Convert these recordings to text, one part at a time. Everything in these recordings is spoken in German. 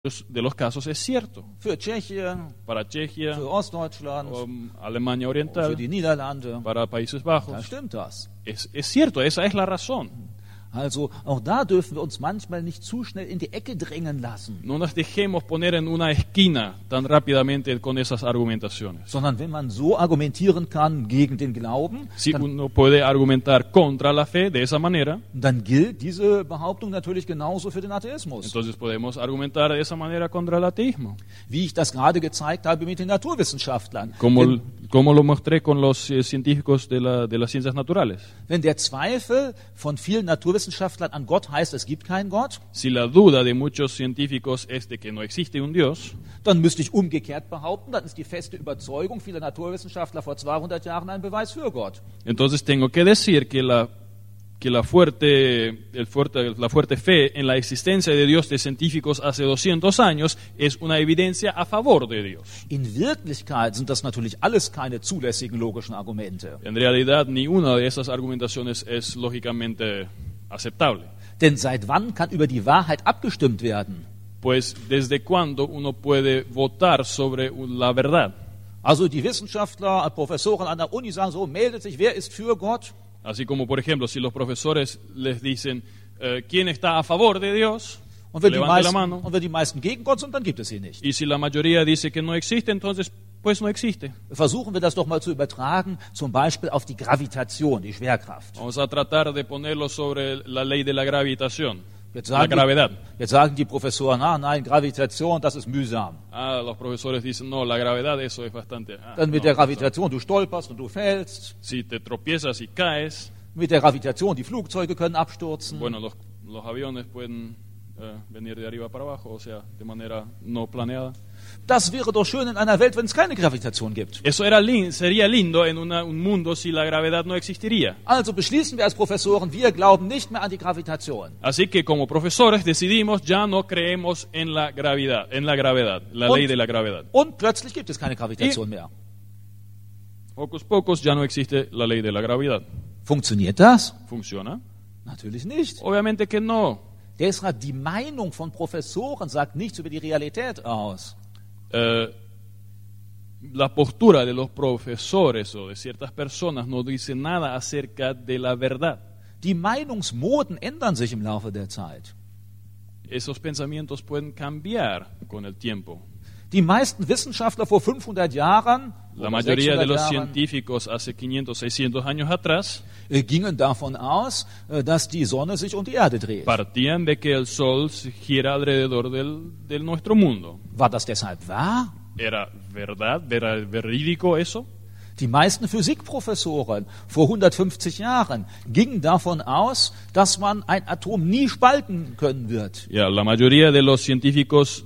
de los casos es cierto. für Tschechien, Para Chechia, für Ostdeutschland, Alemania für Oriental, die Niederlande. para Países Da Bajos. stimmt das. Es cierto, esa es la razón. Also auch da dürfen wir uns manchmal nicht zu schnell in die Ecke drängen lassen, No nos dejemos poner en una esquina tan rápidamente con esas argumentaciones. sondern wenn man so argumentieren kann gegen den Glauben, Si uno puede argumentar contra la fe de esa manera, dann gilt diese Behauptung natürlich genauso für den Atheismus. entonces podemos argumentar de esa manera contra el ateísmo. Wie ich das gerade gezeigt habe mit den Naturwissenschaftlern. Como lo mostré con los científicos de las ciencias naturales. Wenn der Zweifel von vielen Naturwissenschaftlern an Gott heißt, es gibt keinen Gott, Si la duda de muchos científicos es de que no existe un Dios, dann müsste ich umgekehrt behaupten, dann ist die feste Überzeugung vieler Naturwissenschaftler vor 200 Jahren ein Beweis für Gott. entonces tengo que decir que la fuerte fe en la existencia de Dios de científicos hace 200 años es una evidencia a favor de Dios. In Wirklichkeit sind das natürlich alles keine zulässigen logischen Argumente. En realidad, ni una de esas argumentaciones es lógicamente aceptable. Denn seit wann kann über die Wahrheit abgestimmt werden? Pues, ¿desde cuándo uno puede votar sobre la verdad? Also die Wissenschaftler, Professoren an der Uni sagen so, meldet sich, wer ist für Gott? Así como, por ejemplo, si los profesores les dicen, ¿quién está a favor de Dios? Und wenn, Levante la mano. die meisten gegen Gott sind, dann gibt es sie nicht. Y si la mayoría dice que no existe, entonces, pues no existe. Versuchen wir das doch mal zu übertragen, zum Beispiel auf die Gravitation, die Schwerkraft. Vamos a tratar de ponerlo sobre la ley de la gravitación, Jetzt la sagen, gravedad. jetzt sagen die Professoren, nein, Gravitation, das ist mühsam. Los profesores dicen, no, la gravedad, eso es bastante... Dann mit no, der Gravitation, du stolperst und du fällst. Si te tropiezas y caes, Mit der Gravitation, die Flugzeuge können abstürzen. bueno, los aviones pueden venir de arriba para abajo, o sea, de manera no planeada. Das wäre doch schön in einer Welt, wenn es keine Gravitation gibt. Eso sería lindo en un mundo si la gravedad no existiría. Also beschließen wir als Professoren, wir glauben nicht mehr an die Gravitation. Así que como profesores decidimos, ya no creemos en la gravedad, la ley de la gravedad. Und plötzlich gibt es keine Gravitation mehr. Pocos pocos ya no existe la ley de la gravedad. Funktioniert das? ¿Funciona? Natürlich nicht. Obviamente que no. Deshalb die Meinung von Professoren sagt nichts über die Realität aus. La postura de los profesores o de ciertas personas no dice nada acerca de la verdad. Die Meinungsmoden ändern sich im Laufe der Zeit. Esos pensamientos pueden cambiar con el tiempo. Die meisten Wissenschaftler vor 500 Jahren, La oder mayoría de 600 los Jahren, científicos hace 500, 600 años atrás gingen davon aus, dass die Sonne sich um die Erde dreht. partían de que el Sol gira alrededor de nuestro mundo. War das deshalb wahr? ¿Era verdad? ¿Era verídico eso? Die meisten Physikprofessoren vor 150 Jahren gingen davon aus, dass man ein Atom nie spalten können wird. Ya, la mayoría de los científicos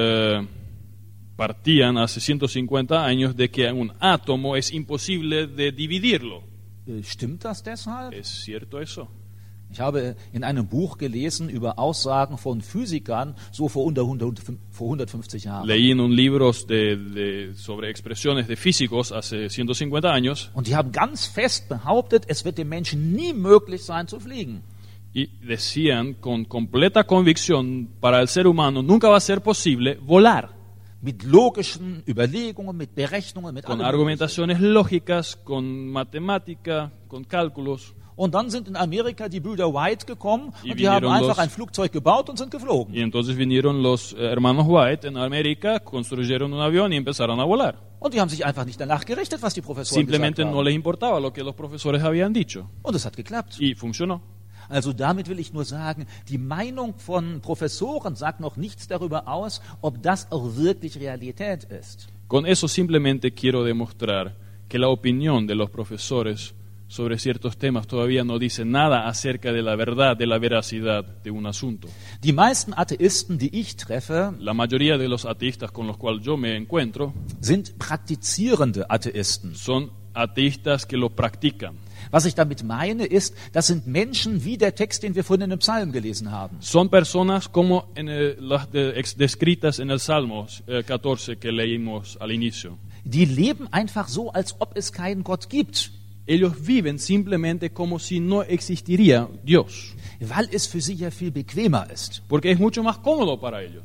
partían hace 150 años de que un átomo es imposible de dividirlo. Stimmt das deshalb? ¿Es cierto eso? Ich habe in einem Buch gelesen über Aussagen von Physikern so vor 150 Jahren. Leí en un libro sobre expresiones de físicos hace 150 años Und die haben ganz fest behauptet, es wird dem Menschen nie möglich sein zu fliegen. y decían con completa convicción, para el ser humano nunca va a ser posible volar. Mit logischen Überlegungen, mit Berechnungen, mit Con allem. argumentaciones lógicas, con matemática, con cálculos. Und dann sind in Amerika die Brüder White gekommen Y und die haben vinieron einfach los- ein Flugzeug gebaut und sind geflogen. Y entonces vinieron los hermanos White en América, construyeron un avión y empezaron a volar. Und die haben sich einfach nicht danach gerichtet, was die Professoren Simplemente gesagt no haben. les importaba lo que los profesores habían dicho. Und es hat geklappt. Y funcionó. Also damit will ich nur sagen, die Meinung von Professoren sagt noch nichts darüber aus, ob das auch wirklich Realität ist. Con eso simplemente quiero demostrar que la opinión de los profesores sobre ciertos temas todavía no dice nada acerca de la verdad, de la veracidad de un asunto. Die meisten Atheisten, die ich treffe, La mayoría de los ateístas con los cuales yo me encuentro sind praktizierende Atheisten. son ateístas que lo practican. Was ich damit meine, ist, das sind Menschen wie der Text, den wir vorhin in dem Psalm gelesen haben. Son personas como las descritas en el Salmo 14 que leímos al inicio. Die leben einfach so, als ob es keinen Gott gibt, Ellos viven simplemente como si no existiría Dios, weil es für sie ja viel bequemer ist. porque es mucho más cómodo para ellos.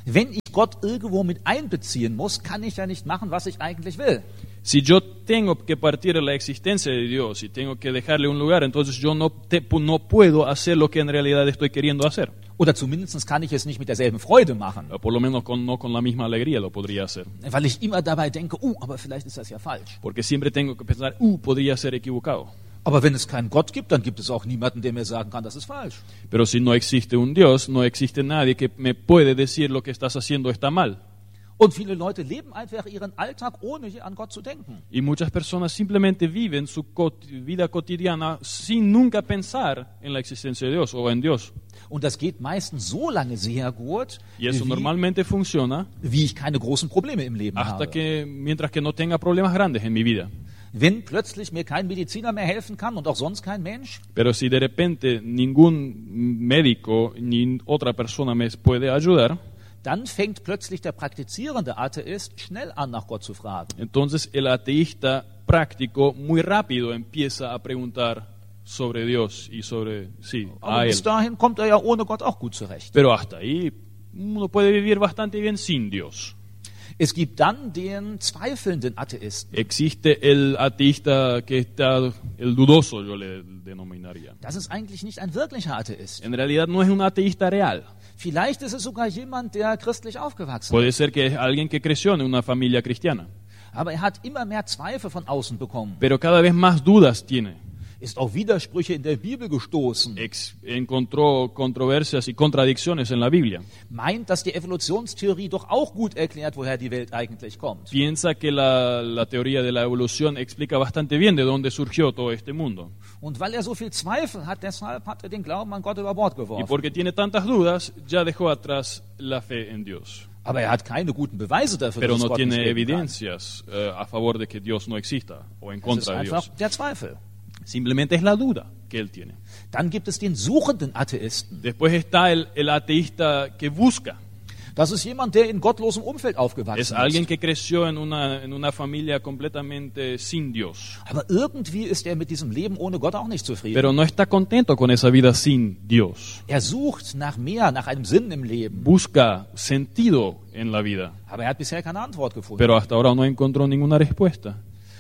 Wenn ich Gott irgendwo mit einbeziehen muss, kann ich ja nicht machen, was ich eigentlich will. Si yo tengo que partir de la existencia de Dios y tengo que dejarle un lugar, entonces yo no puedo hacer lo que en realidad estoy queriendo hacer. Oder zumindest kann ich es nicht mit derselben Freude machen, O por lo menos no con la misma alegría lo podría hacer. weil ich immer dabei denke, aber vielleicht ist das ja falsch. Porque siempre tengo que pensar, podría ser equivocado. Aber wenn es keinen Gott gibt, dann gibt es auch niemanden, der mir sagen kann, das ist falsch. Pero si no existe un Dios, no existe nadie que me puede decir lo que estás haciendo está mal. Und viele Leute leben einfach ihren Alltag, ohne je an Gott zu denken. Y muchas personas simplemente viven su vida cotidiana sin nunca pensar en la existencia de Dios o en Dios. Und das geht meistens so lange sehr gut, Y eso normalmente funciona wie ich keine großen Probleme im Leben hasta habe. mientras que no tenga problemas grandes en mi vida. Wenn plötzlich mir kein Mediziner mehr helfen kann und auch sonst kein Mensch, Pero si de repente ningún médico ni otra persona me puede ayudar, dann fängt plötzlich der praktizierende Atheist schnell an, nach Gott zu fragen. entonces el ateísta práctico muy rápido empieza a preguntar sobre Dios y sobre, Aber a bis él. dahin kommt ja ohne Gott auch gut zurecht. Pero hasta ahí uno puede vivir bastante bien sin Dios. Es gibt dann den zweifelnden Atheisten. Existe el ateísta que está, el dudoso yo le denominaría. Das ist eigentlich nicht ein wirklicher Atheist. En realidad no es un ateísta real. Vielleicht ist es sogar jemand, der christlich aufgewachsen Puede ist. ser que es alguien que creció en una familia cristiana, Aber er hat immer mehr Zweifel von außen bekommen. pero cada vez más dudas tiene. Ist auf Widersprüche in der Bibel gestoßen. Encontró controversias y contradicciones en la Biblia. Meint, dass die Evolutionstheorie doch auch gut erklärt, woher die Welt eigentlich kommt. Piensa que la teoría de la evolución explica bastante bien de dónde surgió todo este mundo. Und weil er so viel Zweifel hat, deshalb hat er den Glauben an Gott über Bord Y geworfen. porque tiene tantas dudas, ya dejó atrás la fe en Dios. Aber er hat keine guten Beweise dafür, Pero dass es no Gott nicht tiene geben kann. evidencias a favor de que Dios no exista o en Es ist contra de einfach Dios. der Zweifel. Simplemente es la duda que él tiene. Dann gibt es den suchenden Atheisten. Después está el ateísta que busca. Das ist jemand, der in gottlosem Umfeld Es aufgewachsen alguien ist. que creció en una familia completamente sin Dios. Aber irgendwie ist er mit diesem Leben ohne Gott auch nicht zufrieden. Pero no está contento con esa vida sin Dios. Er sucht nach mehr, nach einem Sinn im Leben. Busca sentido en la vida. Aber er hat bisher keine Antwort gefunden. Pero hasta ahora no encontró ninguna respuesta.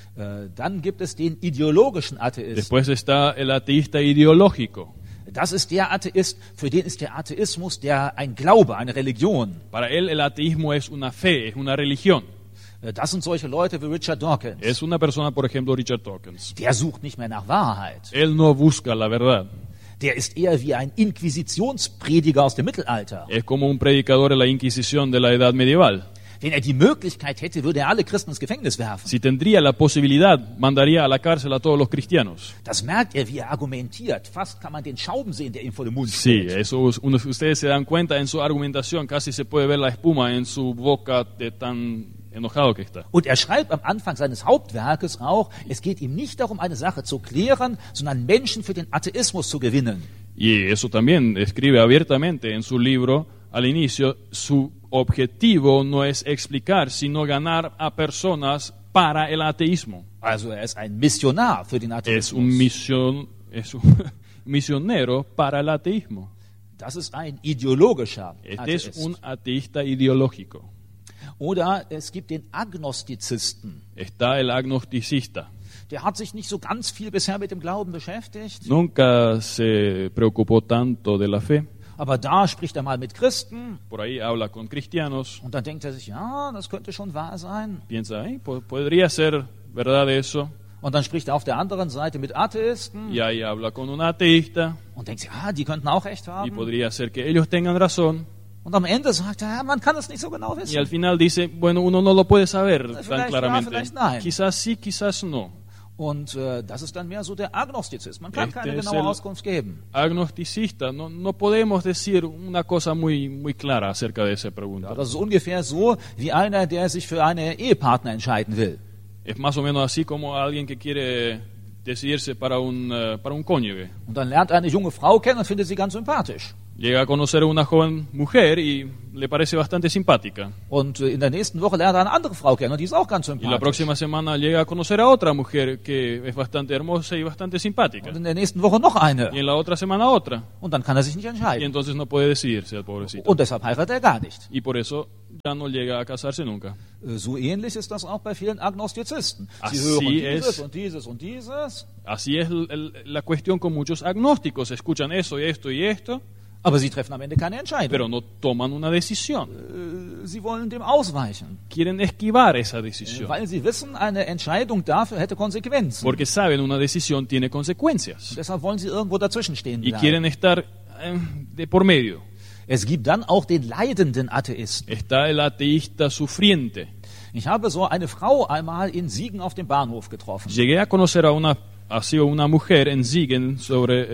Dann gibt es den ideologischen Atheisten. Después está el ateísta ideológico. Das ist der Atheist, für den ist der Atheismus ein Glaube, eine Religion. Para él el ateísmo es una fe, es una religión. Das sind solche Leute wie Richard Dawkins. Es una persona, por ejemplo, Richard Dawkins. Der sucht nicht mehr nach Wahrheit. Él no busca la verdad. Der ist eher wie ein Inquisitionsprediger aus dem Mittelalter. Es como un predicador de la Inquisición de la Edad Medieval. Wenn er die Möglichkeit hätte, würde er alle Christen ins Gefängnis werfen. Si tendría la posibilidad, mandaría a la cárcel a todos los cristianos. Das merkt er, wie er argumentiert. Fast kann man den Schaum sehen, der ihm vor dem Mund Sí, steht. eso ustedes se dan cuenta en su argumentación, casi se puede ver la espuma en su boca de tan enojado que está. Und er schreibt am Anfang seines Hauptwerkes auch, es geht ihm nicht darum, eine Sache zu klären, sondern Menschen für den Atheismus zu gewinnen. Y eso también escribe abiertamente en su libro al inicio, su objetivo no es explicar, sino ganar a personas para el ateísmo. Also er ist ein Missionar für den Es Atheismus. es un misionero para el ateísmo. Das ist ein ideologischer Este es Atheist. un ateísta ideológico. Oder es gibt den Agnostizisten. Está el agnosticista. Der hat sich nicht so ganz viel bisher mit dem Glauben beschäftigt, Nunca se preocupó tanto de la fe. aber da spricht er mal mit Christen Por ahí habla con cristianos. und dann denkt er sich, ja, das könnte schon wahr sein. Piensa, podría ser verdad eso. Und dann spricht er auf der anderen Seite mit Atheisten Y ahí habla con un ateísta. und denkt sich, ja, die könnten auch recht Y haben. podría ser que ellos tengan razón. Und am Ende sagt er, ja, man kann es nicht so genau Y al wissen. final dice, bueno, uno no lo puede saber Vielleicht tan ja, claramente. vielleicht nein. Quizás sí, quizás no. Und das ist dann mehr so der Agnostizismus. Man kann Este keine es genaue el- Auskunft geben. Agnosticista, no podemos decir una cosa muy clara acerca de esa pregunta. Ja, das ist ungefähr so wie einer, der sich für einen Ehepartner entscheiden will. Es más o menos así como alguien que quiere decidirse para un cónyuge. Und dann lernt er eine junge Frau kennen und findet sie ganz sympathisch. Llega a conocer a una joven mujer y le parece bastante simpática. Und in der nächsten Woche lernt er eine andere Frau kennen und die ist auch ganz Y la sympathisch. próxima semana llega a conocer a otra mujer que es bastante hermosa y bastante simpática. Und in der nächsten Woche noch eine. Y en la otra semana otra. Und dann kann er sich nicht Y entscheiden. entonces no puede decidirse el pobrecito. Und deshalb heiratet er gar nicht. Y por eso ya no llega a casarse nunca. So ähnlich ist das auch bei vielen Agnostizisten. Sie Así hören dieses es. und dieses und dieses, Así es la cuestión con muchos agnósticos. Escuchan eso y esto y esto, aber sie treffen am Ende keine Entscheidung. pero no toman una decisión. Sie wollen dem ausweichen, Quieren esquivar esa decisión. weil sie wissen, eine Entscheidung dafür hätte Konsequenzen. Porque saben una decisión tiene consecuencias. Deshalb wollen sie irgendwo dazwischen stehen Y bleiben. quieren estar de por medio. Es gibt dann auch den leidenden Atheisten. Está el ateísta sufriente. Ich habe so eine Frau einmal in Siegen auf dem Bahnhof getroffen. Llegué a conocer a una mujer en Siegen sobre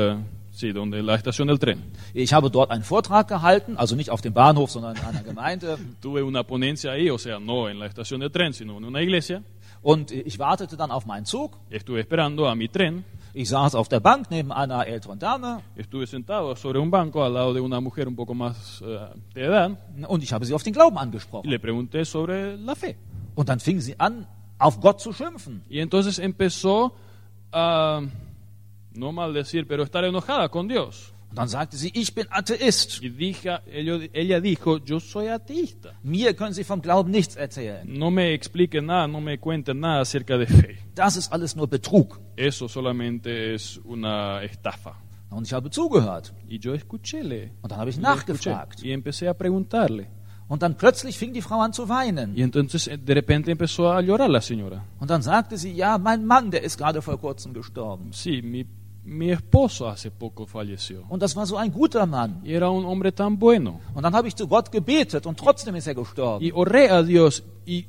donde la estación del tren. Ich habe dort einen Vortrag gehalten, also nicht auf dem Bahnhof, sondern in einer Gemeinde. Tuve una ponencia ahí, o sea, no en la estación del tren, sino en una iglesia. Und ich wartete dann auf meinen Zug. Estuve esperando a mi tren. Ich saß auf der Bank neben einer älteren Dame Estuve sentado sobre un banco al lado de una mujer un poco más de edad und ich habe sie auf den Glauben y angesprochen. le pregunté sobre la fe. Und dann fing sie an, auf Gott zu schimpfen. Y entonces empezó a, no maldecir, pero estar enojada con Dios. Und dann sagte sie, ich bin Atheist. Y ella dijo, yo soy ateísta. Mir können Sie vom Glauben nichts erzählen. No me expliquen nada, no me cuenten nada acerca de fe. Das ist alles nur Betrug. Eso solamente es una estafa. Und ich habe zugehört. Y yo escuchéle. Und dann habe ich Le nachgefragt. escuché. Y empecé a preguntarle. Und dann plötzlich fing die Frau an zu weinen. Y entonces de repente empezó a llorar la señora. Und dann sagte sie, ja, mein Mann, der ist gerade vor kurzem gestorben. Sí, mi esposo hace poco falleció. Und das war so ein guter Mann. Y era un hombre tan bueno. Und dann habe ich zu Gott gebetet und trotzdem ist er gestorben. Y oré a Dios y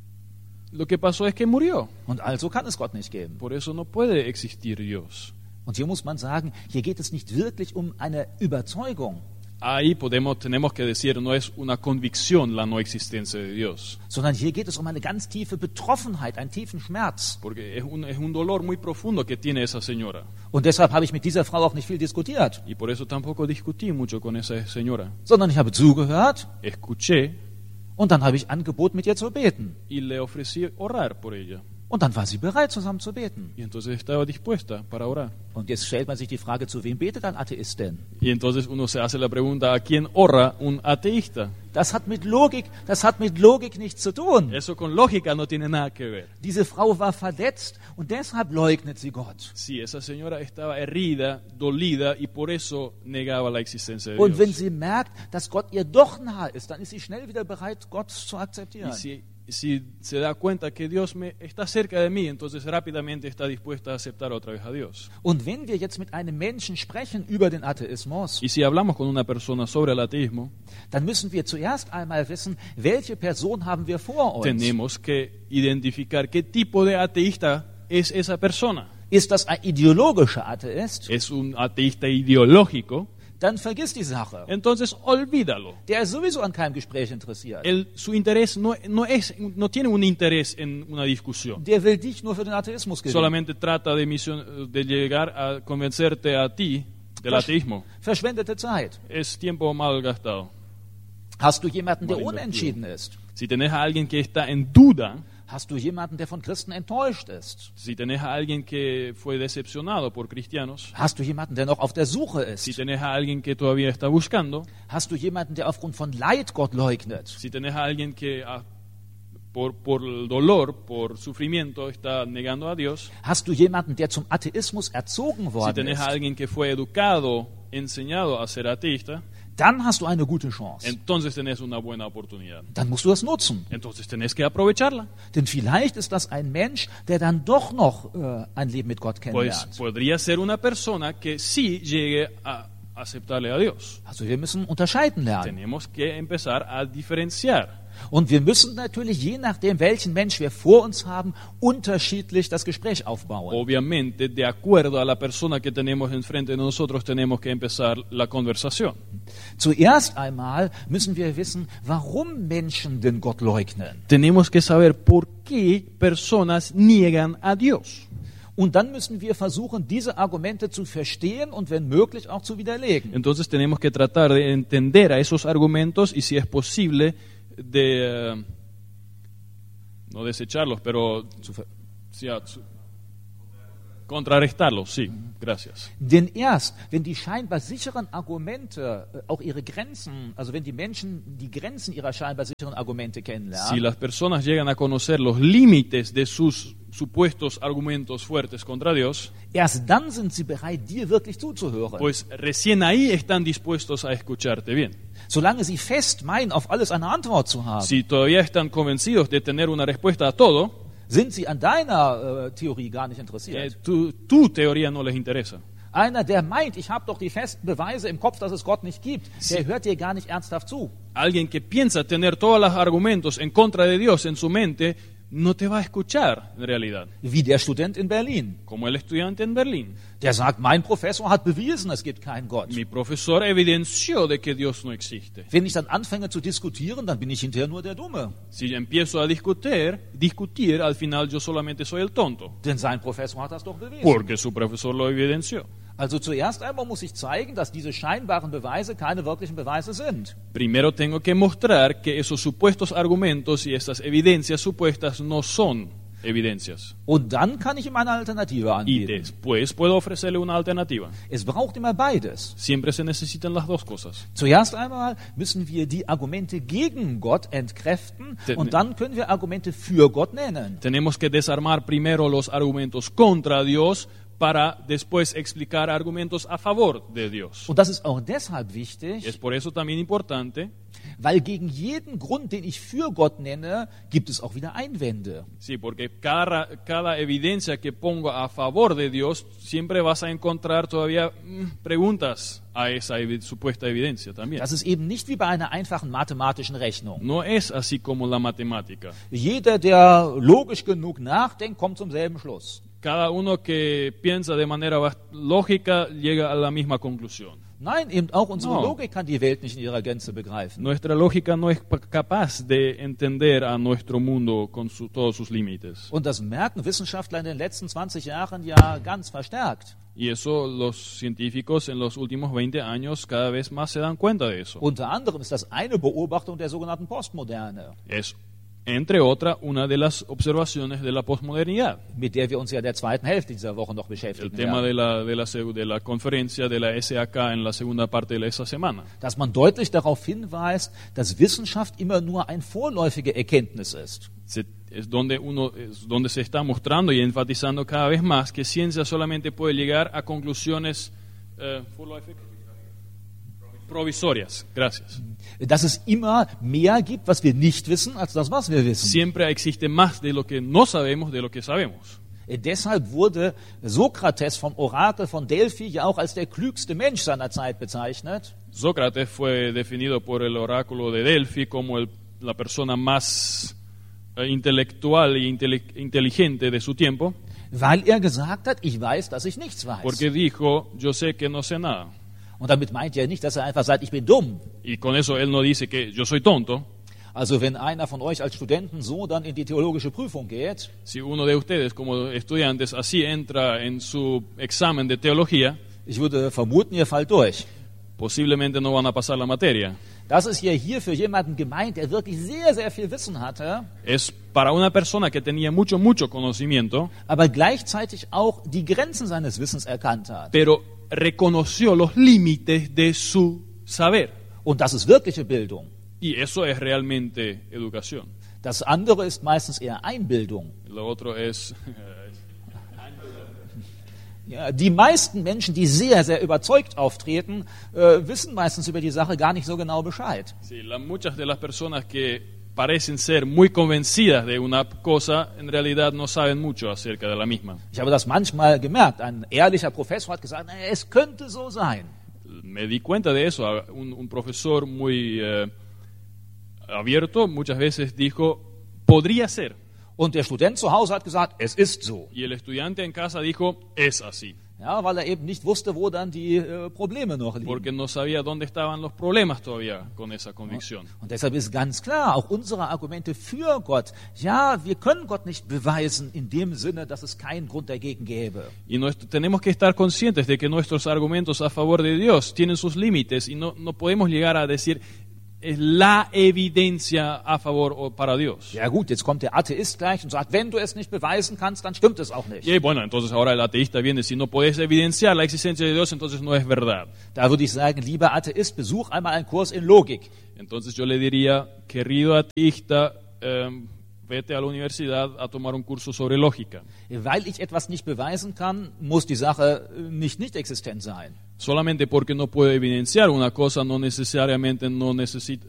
lo que pasó es que murió. Und also kann es Gott nicht geben. Por eso no puede existir Dios. Und hier muss man sagen, hier geht es nicht wirklich um eine Überzeugung, Ahí tenemos que decir, no es una convicción la no existencia de Dios, sondern hier geht es um eine ganz tiefe Betroffenheit, einen tiefen Schmerz. porque es un dolor muy profundo que tiene esa señora. Und deshalb habe ich mit dieser Frau auch nicht viel diskutiert, Y por eso tampoco discutí mucho con esa señora. sondern ich habe zugehört Escuché und dann habe ich angeboten, mit ihr zu beten. y le ofrecí orar por ella. Und dann war sie bereit, zusammen zu beten. Y entonces estaba dispuesta para orar. Und jetzt stellt man sich die Frage, zu wem betet ein Atheist denn? Y entonces uno se hace la pregunta, ¿a quién ora un ateísta? Das hat mit Logik nichts zu tun. Eso con lógica no tiene nada que ver. Diese Frau war verletzt und deshalb leugnet sie Gott. Sí, esa señora estaba herida, dolida y por eso negaba la existencia de Und wenn Dios. sie merkt, dass Gott ihr doch nahe ist, dann ist sie schnell wieder bereit, Gott zu akzeptieren. Y si se da cuenta que Dios está cerca de mí, entonces rápidamente está dispuesta a aceptar otra vez a Dios. Und wenn wir jetzt mit einem Menschen sprechen über den Atheismus, Y si hablamos con una persona sobre el ateísmo, dann müssen wir zuerst einmal wissen, welche Person haben wir vor uns. tenemos que identificar qué tipo de ateísta es esa persona. Ist das ein ideologischer Atheist? ¿Es un ateísta ideológico? Dann vergiss die Sache. Entonces olvídalo. Der ist sowieso an keinem Gespräch interessiert. Su interés no tiene un interés en una discusión. Der will dich nur für den Atheismus gewinnen. Solamente trata de llegar a convencerte a ti del ateísmo. Verschwendete Zeit. Es tiempo mal gastado. Hast du jemanden, der Mal unentschieden ist? Si tenés a alguien que está en duda, Hast du jemanden, der von Christen enttäuscht ist? si tenés a alguien que fue decepcionado por cristianos, Hast du jemanden, der noch auf der Suche si ist? tenés a alguien que todavía está buscando, Hast du jemanden, der aufgrund von Leid Gott leugnet? si tenés a alguien que por el dolor, por sufrimiento, está negando a Dios, Hast du jemanden, der zum Atheismus erzogen si worden tenés a ist? alguien que fue educado, enseñado a ser ateísta, Dann hast du eine gute Chance. entonces tenés una buena oportunidad. Dann musst du das nutzen. Entonces tenés que aprovecharla. Denn vielleicht ist das ein Mensch, der dann doch noch ein Leben mit Gott Pues kennenlernt. podría ser una persona que sí llegue a aceptarle a Dios. Also wir müssen unterscheiden lernen. Tenemos que empezar a diferenciar. Und wir müssen natürlich, je nachdem, welchen Mensch wir vor uns haben, unterschiedlich das Gespräch aufbauen. Obviamente, de acuerdo a la persona que tenemos enfrente de nosotros, tenemos que empezar la conversación. Zuerst einmal müssen wir wissen, warum Menschen den Gott leugnen. Tenemos que saber por qué personas niegan a Dios. Und dann müssen wir versuchen, diese Argumente zu verstehen und wenn möglich auch zu widerlegen. Entonces tenemos que tratar de entender a esos argumentos y si es posible de no desecharlos, pero contrarrestarlos, sí, gracias. Denn erst, wenn die scheinbar sicheren Argumente auch ihre Grenzen, also wenn die Menschen die Grenzen ihrer scheinbar sicheren Argumente Si kennenlernen, las personas llegan a conocer los límites de sus supuestos argumentos fuertes contra Dios, erst dann sind sie bereit, dir wirklich zuzuhören. pues recién ahí están dispuestos a escucharte bien. Solange sie fest meinen, auf alles eine Antwort zu haben, Si todavía están convencidos de tener una respuesta a todo, sind sie an deiner Theorie gar nicht interessiert. tu teoría no les interesa. Einer, der meint, ich habe doch die festen Beweise im Kopf, dass es Gott nicht gibt, der hört dir gar nicht ernsthaft zu. Alguien que piensa tener todos los argumentos en contra de Dios en su mente, no te va a escuchar en realidad. Wie der Student in Berlin. Como el estudiante en Berlín. Der sagt, mein Professor hat bewiesen, es gibt keinen Gott. Mi profesor evidenció de que Dios no existe. Wenn ich dann anfange zu diskutieren, dann bin ich hinterher nur der Dumme. Si empiezo a discutir, al final yo solamente soy el tonto. Denn sein Professor hat das doch bewiesen. Porque su profesor lo evidenció. Also zuerst einmal muss ich zeigen, dass diese scheinbaren Beweise keine wirklichen Beweise sind. Primero tengo que mostrar que esos supuestos argumentos y esas evidencias supuestas no son evidencias. Und dann kann ich ihm eine Alternative Y anbieten. después puedo ofrecerle una alternativa. Es braucht immer beides. Siempre se necesitan las dos cosas. Zuerst einmal müssen wir die Argumente gegen Gott entkräften und dann können wir Argumente für Gott nennen. Tenemos que desarmar primero los argumentos contra Dios para después explicar argumentos a favor de Dios. Und das ist auch deshalb wichtig, Es por eso también importante, weil gegen jeden Grund, den ich für Gott nenne, gibt es auch wieder Einwände. sí, porque cada evidencia que pongo a favor de Dios, siempre vas a encontrar todavía preguntas a esa supuesta evidencia también. Das ist eben nicht wie bei einer einfachen mathematischen Rechnung. No es así como la matemática. Jeder, der logisch genug nachdenkt, kommt zum selben Schluss. Cada uno que piensa de manera lógica llega a la misma conclusión. Nein, eben auch unsere No. Logik kann die Welt nicht in ihrer Gänze begreifen. Nuestra lógica no es capaz de entender a nuestro mundo con todos sus límites. Und das merken Wissenschaftler in den letzten 20 Jahren ja ganz verstärkt. Y eso los científicos en los últimos 20 años cada vez más se dan cuenta de eso. Unter anderem ist das eine Beobachtung der sogenannten Postmoderne, Es, entre otras, una de las observaciones de la posmodernidad. mit der wir uns ja der zweiten Hälfte dieser Woche noch El beschäftigen tema werden. de la conferencia de la SAK en la segunda parte de esa semana. Dass man deutlich darauf hinweist, dass Wissenschaft immer nur eine vorläufige Erkenntnis ist. Es donde se está mostrando y enfatizando cada vez más que ciencia solamente puede llegar a conclusiones provisorias. Gracias. Dass es immer mehr gibt, was wir nicht wissen, als das, was wir wissen. Siempre existe más de lo que no sabemos de lo que sabemos. Deshalb wurde Sokrates vom Orakel von Delphi ja auch als der klügste Mensch seiner Zeit bezeichnet. Sócrates fue definido por el oráculo de Delphi como la persona más intelectual y inteligente de su tiempo, Weil er gesagt hat, ich weiß, dass ich nichts weiß. porque dijo, yo sé que no sé nada. Und damit meint er nicht, dass er einfach sagt, ich bin dumm. Y con eso él no dice que yo soy tonto. Also wenn einer von euch als Studenten so dann in die theologische Prüfung geht, Si uno de ustedes como estudiantes así entra en su examen de teología, ich würde vermuten, ihr fallt durch. posiblemente no van a pasar la materia. Das ist ja hier für jemanden gemeint, der wirklich sehr, sehr viel Wissen hatte, Es para una persona que tenía mucho conocimiento, aber gleichzeitig auch die Grenzen seines Wissens erkannt hat. pero reconoció los límites de su saber. Und das ist wirkliche Bildung. Y eso es realmente educación. Das andere ist meistens eher Einbildung. Lo otro es Ja, die meisten Menschen, die sehr, sehr überzeugt auftreten, wissen meistens über die Sache gar nicht so genau Bescheid. sí, muchas de las personas que parecen ser muy convencidas de una cosa, en realidad no saben mucho acerca de la misma. Ich habe das manchmal gemerkt. Ein ehrlicher Professor hat gesagt, naja, es könnte so sein. Me di cuenta de eso. Un profesor muy abierto muchas veces dijo, podría ser. Und der Student zu Hause hat gesagt, es ist so. Y el estudiante en casa dijo, es así. Ja, weil er eben nicht wusste, wo dann die Probleme noch liegen. porque no sabía dónde estaban los problemas todavía con esa convicción. Und deshalb ist ganz klar, auch unsere Argumente für Gott, ja, wir können Gott nicht beweisen in dem Sinne, dass es keinen Grund dagegen gäbe. Y tenemos que estar conscientes de que nuestros argumentos a favor de Dios tienen sus límites y no podemos llegar a decir es la evidencia a favor o para Dios. Ja gut, jetzt kommt der Atheist gleich und sagt, wenn du es nicht beweisen kannst, dann stimmt es auch nicht. Y bueno, entonces ahora el ateísta viene, si no puedes evidenciar la existencia de Dios, entonces no es verdad. Da würde ich sagen, lieber Atheist, besuch einmal einen Kurs in Logik. Entonces yo le diría, querido ateísta, vete a la universidad a tomar un curso sobre lógica. Weil ich etwas nicht beweisen kann, muss die Sache nicht existent sein. Solamente porque no puedo evidenciar una cosa no necesariamente no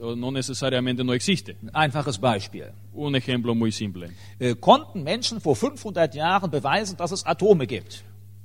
existe. Ein einfaches Beispiel. Un ejemplo muy simple. Konnten Menschen vor 500 Jahren beweisen, dass es Atome gibt?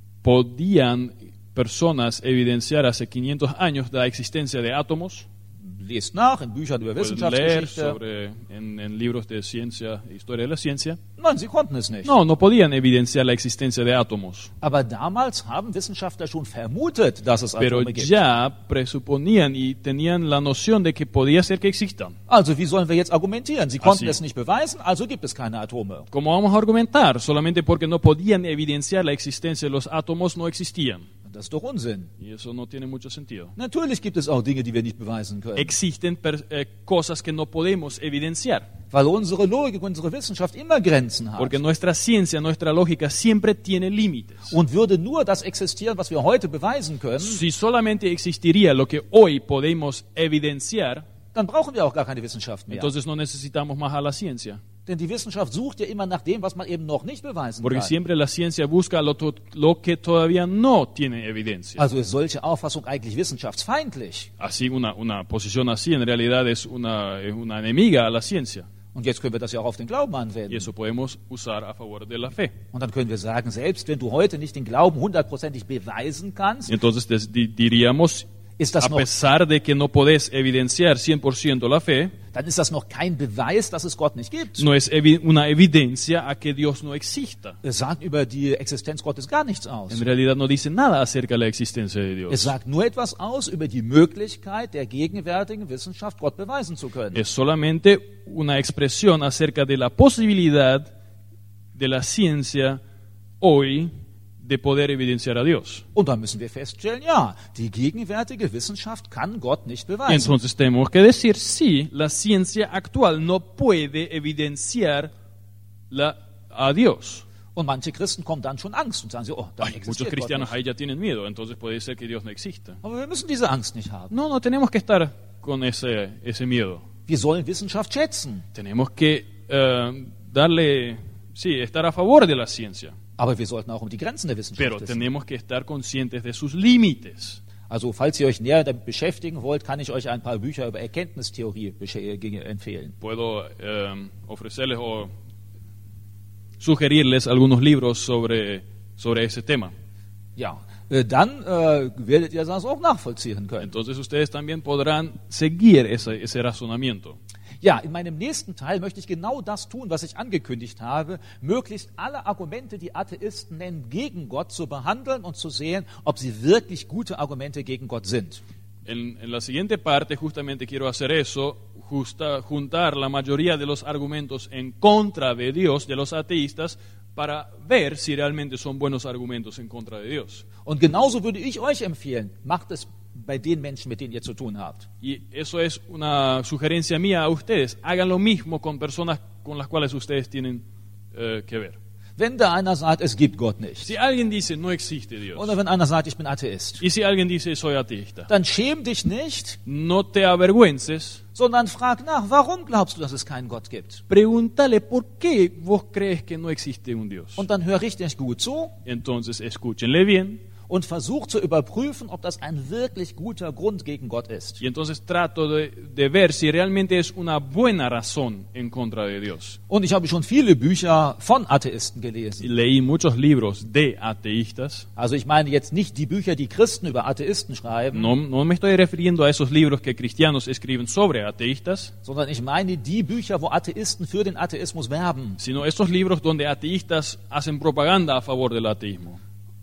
¿Podían personas evidenciar hace 500 años la existencia de átomos? Lest nach in Büchern über Pueden leer Wissenschaftsgeschichte. en libros de ciencia, historia de la ciencia. Nein, sie konnten es nicht. No podían evidenciar la existencia de átomos. Aber damals haben Wissenschaftler schon vermutet, dass es Pero Atome gibt. ya presuponían y tenían la noción de que podía ser que existan. Also wie sollen wir jetzt argumentieren? Sie konnten sí. es nicht beweisen, also gibt es keine Atome. ¿Cómo vamos a argumentar? Solamente porque no podían evidenciar la existencia de los átomos no existían. Das ist doch Unsinn. Y eso no tiene mucho sentido. Natürlich gibt es auch Dinge, die wir nicht beweisen können. Existen cosas que no podemos evidenciar. Weil unsere Logik, unsere Wissenschaft immer Grenzen hat. Porque nuestra ciencia, nuestra lógica siempre tiene límites. Und würde nur das existieren, was wir heute beweisen können, Si solamente existiría lo que hoy podemos evidenciar, dann brauchen wir auch gar keine Wissenschaft mehr. entonces no necesitamos más a la ciencia. Denn die Wissenschaft sucht ja immer nach dem, was man eben noch nicht beweisen Porque kann. siempre la ciencia busca lo que todavía no tiene evidencia. Also ist solche Auffassung eigentlich wissenschaftsfeindlich. Así, una posición así en realidad es una enemiga a la ciencia. Und jetzt können wir das ja auch auf den Glauben Y anwenden. eso podemos usar a favor de la fe. Und dann können wir sagen, selbst wenn du heute nicht den Glauben hundertprozentig beweisen kannst, Entonces diríamos, ist das a noch, pesar de que no podés evidenciar 100% la fe, dann ist das noch kein Beweis, dass es Gott nicht gibt. no es una evidencia a que Dios no exista. Es sagt über die Existenz Gottes gar nichts aus. En realidad no dice nada acerca de la existencia de Es Dios. sagt nur etwas aus über die Möglichkeit der gegenwärtigen Wissenschaft, Gott beweisen zu können. Es solamente una expresión acerca de la posibilidad de la ciencia hoy de poder evidenciar a Dios. Und dann müssen wir feststellen, ja, die gegenwärtige Wissenschaft kann Gott nicht beweisen. Entonces tenemos que decir, sí, la ciencia actual no puede evidenciar a Dios. Und manche Christen kommen dann schon Angst und sagen, oh, dann Muchos existiert Gott cristianos nicht. ahí ya tienen miedo, entonces puede ser que Dios no exista. Aber wir müssen diese Angst nicht haben. No tenemos que estar con ese miedo. Wir sollen Wissenschaft schätzen. Tenemos que estar a favor de la ciencia. Aber wir sollten auch um die Grenzen der Wissenschaft Pero wissen. tenemos que estar conscientes de sus límites. Also falls ihr euch näher damit beschäftigen wollt, kann ich euch ein paar Bücher über Erkenntnistheorie empfehlen. Puedo ofrecerles o sugerirles algunos libros sobre ese tema. Ja, dann werdet ihr das auch nachvollziehen können. Entonces ustedes también podrán seguir ese razonamiento. Ja, in meinem nächsten Teil möchte ich genau das tun, was ich angekündigt habe, möglichst alle Argumente, die Atheisten nennen, gegen Gott zu behandeln und zu sehen, ob sie wirklich gute Argumente gegen Gott sind. En la siguiente parte justamente quiero hacer eso, juntar la mayoría de los argumentos en contra de Dios, de los ateístas, para ver si realmente son buenos argumentos en contra de Dios. Und genauso würde ich euch empfehlen, macht es bei den Menschen, mit denen ihr zu tun habt. Y eso es una sugerencia mía a ustedes. Hagan lo mismo con personas con las cuales ustedes tienen que ver. Wenn da einer sagt, es gibt Gott nicht, Si alguien dice no existe Dios, oder wenn einer sagt, ich bin Atheist, y si alguien dice soy ateísta, dann schäm dich nicht, no te avergüences, sondern frag nach, warum glaubst du, dass es keinen Gott gibt? pregúntale por qué vos crees que no existe un Dios. Und dann hör richtig gut zu Entonces escúchenle bien. und versuch zu überprüfen, ob das ein wirklich guter Grund gegen Gott ist. Y entonces trato de ver si realmente es una buena razón en contra de Dios. Und ich habe schon viele Bücher von Atheisten Y gelesen. leí muchos libros de ateístas. Also ich meine jetzt nicht die Bücher, die Christen über Atheisten schreiben, No me estoy refiriendo a esos libros que cristianos escriben sobre ateístas, sondern ich meine die Bücher, wo Atheisten für den Atheismus werben. sino estos libros donde ateístas hacen propaganda a favor del ateísmo.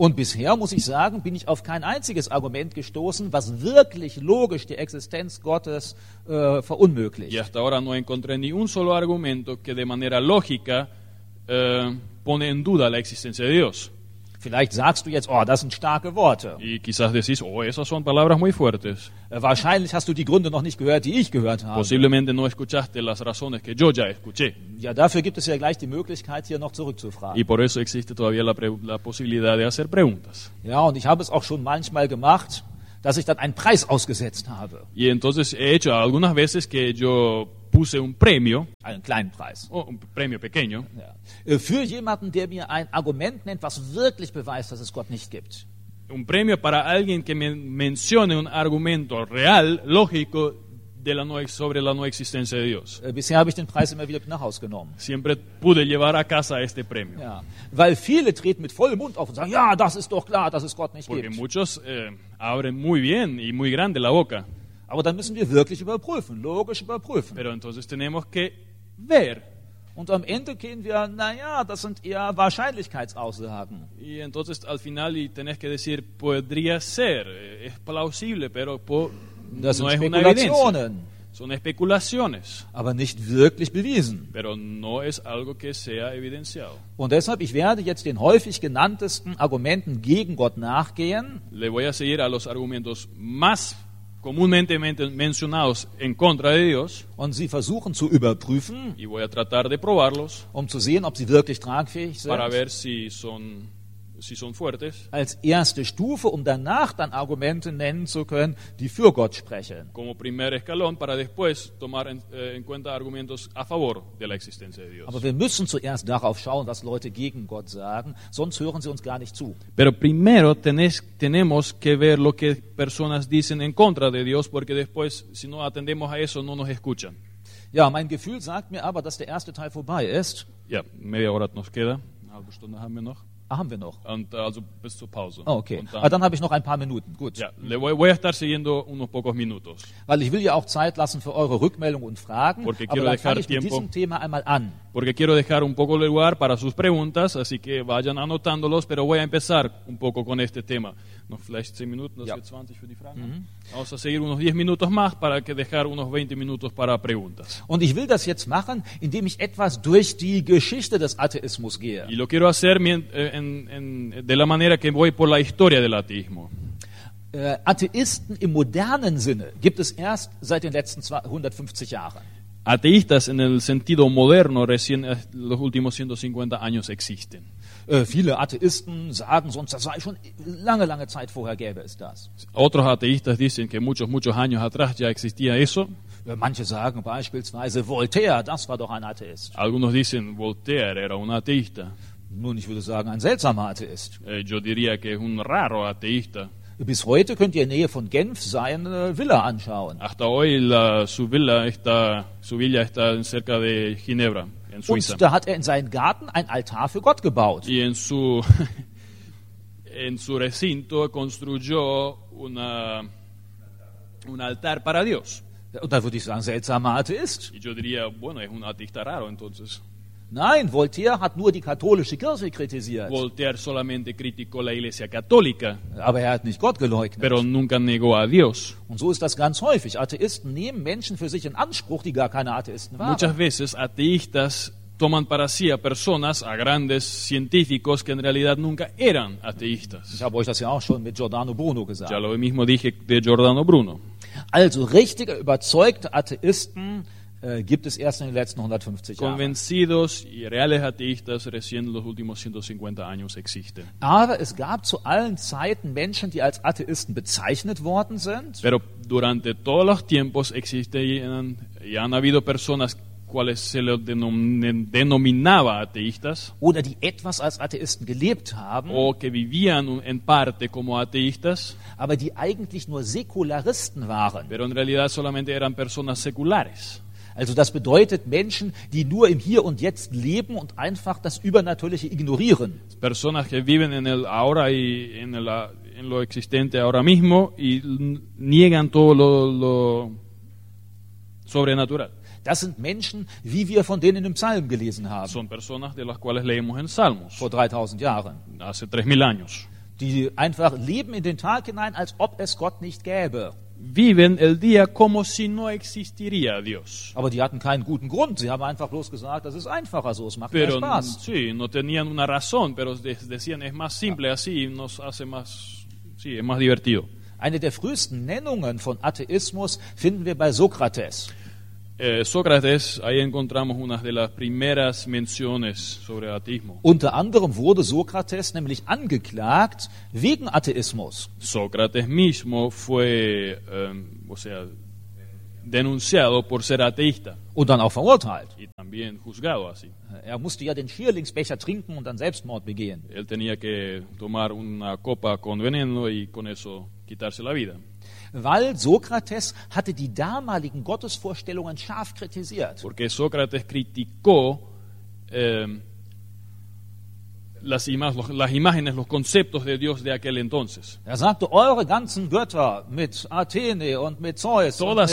Und bisher, muss ich sagen, bin ich auf kein einziges Argument gestoßen, was wirklich logisch die Existenz Gottes verunmöglicht. Y hasta ahora no encontré ni un solo argumento que de manera lógica pone en duda la existencia de Dios. Vielleicht sagst du jetzt, oh, das sind starke Worte. Y quizás decís, oh, esas son palabras muy fuertes. Wahrscheinlich hast du die Gründe noch nicht gehört, die ich gehört habe. Posiblemente no escuchaste las razones que yo ya escuché. Ja, dafür gibt es ja gleich die Möglichkeit, hier noch zurückzufragen. Y por eso existe todavía la posibilidad de hacer preguntas. Ja, und ich habe es auch schon manchmal gemacht, dass ich dann einen Preis ausgesetzt habe. Y entonces he hecho algunas veces que yo puse un premio, Einen kleinen Preis. un premio pequeño, Ja. Für jemanden, der mir ein Argument nennt, was wirklich beweist, dass es Gott nicht gibt. un premio para alguien que me mencione un argumento real, lógico, sobre la no existencia de Dios. Bisher habe ich den Preis immer wieder nach Hause genommen. Siempre pude llevar a casa este premio. Ja. Weil viele treten mit vollem Mund auf und sagen, ja, das ist doch klar, dass es Gott nicht Porque gibt. muchos abren muy bien y muy grande la boca. Aber dann müssen wir wirklich überprüfen, logisch überprüfen. Pero entonces tenemos que ver. Und am Ende gehen wir, naja, das sind eher Wahrscheinlichkeitsaussagen. Y entonces al final y tenés que decir, podría ser, es plausible, pero Das no sind es una evidencia. Spekulationen, Son especulaciones, aber nicht wirklich bewiesen. pero no es algo que sea evidenciado. Und deshalb, ich werde jetzt den häufig genanntesten Argumenten gegen Gott nachgehen. Le voy a seguir a los argumentos más comúnmente mencionados en contra de Dios Und sie versuchen zu überprüfen, y voy a tratar de probarlos um zu sehen, ob sie wirklich tragfähig para sind. ver si son fuertes. Als erste Stufe, um danach dann Argumente nennen zu können, die für Gott sprechen. Como primer escalón para después tomar en cuenta argumentos a favor de la existencia de Dios. Aber wir müssen zuerst darauf schauen, was Leute gegen Gott sagen, sonst hören sie uns gar nicht zu. Pero primero tenemos que ver lo que personas dicen en contra de Dios, porque después, si no atendemos a eso, no nos escuchan. Ja, mein Gefühl sagt mir aber, dass der erste Teil vorbei ist. Ja, media hora nos queda, eine halbe Stunde haben wir noch. Haben wir noch. Und, also bis zur Pause. Oh, okay. Und Aber dann habe ich noch ein paar Minuten. Gut. ja, voy a estar siguiendo unos pocos minutos. Weil ich will ja auch Zeit lassen für eure Rückmeldungen und Fragen. Porque Aber quiero dann dejar fange ich mit tiempo. diesem Thema einmal an. Porque quiero dejar un poco de lugar para sus preguntas, así que vayan anotándolos, pero voy a empezar un poco con este tema. Noch vielleicht 10 Minuten, das Ja. wird 20 für die Fragen. Vamos a seguir unos 10 minutos más para que dejar unos 20 minutos para preguntas. Und ich will das jetzt machen, indem ich etwas durch die Geschichte des Atheismus gehe. Y lo quiero hacer de la manera que voy por la historia del ateísmo. Atheisten im modernen Sinne gibt es erst seit den letzten 150 Jahren. Ateístas en el sentido moderno recién los últimos 150 años existen. Viele Atheisten sagen sonst, das sei schon lange Zeit vorher gäbe es das. Otros ateístas dicen que muchos años atrás ya existía eso. Manche sagen beispielsweise Voltaire, das war doch ein Atheist. Algunos dicen Voltaire era un ateísta. Nun, ich würde sagen, ein seltsamer Atheist. Yo diría que es un raro ateísta. Bis heute könnt ihr in der Nähe von Genf seine Villa anschauen. Hasta hoy su villa está cerca de Ginebra, en Suiza. Und da hat er in seinen Garten ein Altar für Gott gebaut. Y en su recinto construyó un altar para Dios. Und da würde ich sagen, seltsamer Atheist. Y yo diría, bueno, es un ateísta raro entonces. Nein, Voltaire hat nur die katholische Kirche kritisiert. Voltaire solamente criticó la Iglesia católica, Aber er hat nicht Gott geleugnet. pero nunca negó a Dios. Und so ist das ganz häufig. Atheisten nehmen Menschen für sich in Anspruch, die gar keine Atheisten Muchas waren. veces ateístas toman para sí a personas, a grandes científicos que en realidad nunca eran ateístas. Ich habe euch das ja auch schon mit Giordano Bruno gesagt. Ya lo mismo dije de Giordano Bruno. Also richtige, überzeugte Atheisten gibt es erst in den letzten 150 Jahren. Convencidos y reales ateístas recién en los últimos 150 años existen. Aber es gab zu allen Zeiten Menschen, die als Atheisten bezeichnet worden sind. Pero durante todos los tiempos existen y han habido personas cuales se les denominaba ateístas Oder die etwas als Atheisten gelebt haben, o que vivían en parte como ateístas, aber die eigentlich nur Säkularisten waren. pero en realidad solamente eran personas seculares. Also das bedeutet Menschen, die nur im Hier und Jetzt leben und einfach das Übernatürliche ignorieren. Personas que viven en el ahora y en lo existente ahora mismo y niegan todo lo sobrenatural. Das sind Menschen, wie wir von denen im Psalm gelesen haben, Son personas de las cuales leemos en Salmos vor 3000 Jahren. hace 3000 años. die einfach leben in den Tag hinein, als ob es Gott nicht gäbe. Viven el día como si no existiría Dios. Aber die hatten keinen guten Grund. Sie haben einfach bloß gesagt, das ist einfacher so, es macht mehr Pero Spaß. sí, no tenían una razón, pero decían es más simple así, nos hace más, sí, es más divertido. Eine der frühesten Nennungen von Atheismus finden wir bei Sokrates. Sócrates, ahí encontramos una de las primeras menciones sobre ateísmo. Unter anderem wurde Sokrates nämlich angeklagt wegen Atheismus. Sócrates mismo fue, denunciado por ser ateísta Und dann auch verurteilt. y también juzgado así. Er musste ja den Schierlingsbecher trinken und dann Selbstmord begehen. Él tenía que tomar una copa con veneno y con eso quitarse la vida. Weil Sokrates hatte die damaligen Gottesvorstellungen scharf kritisiert. Porque Sócrates criticó las imágenes, los conceptos de Dios de aquel entonces. Er sagte, eure ganzen Götter mit Athene und mit Zeus, und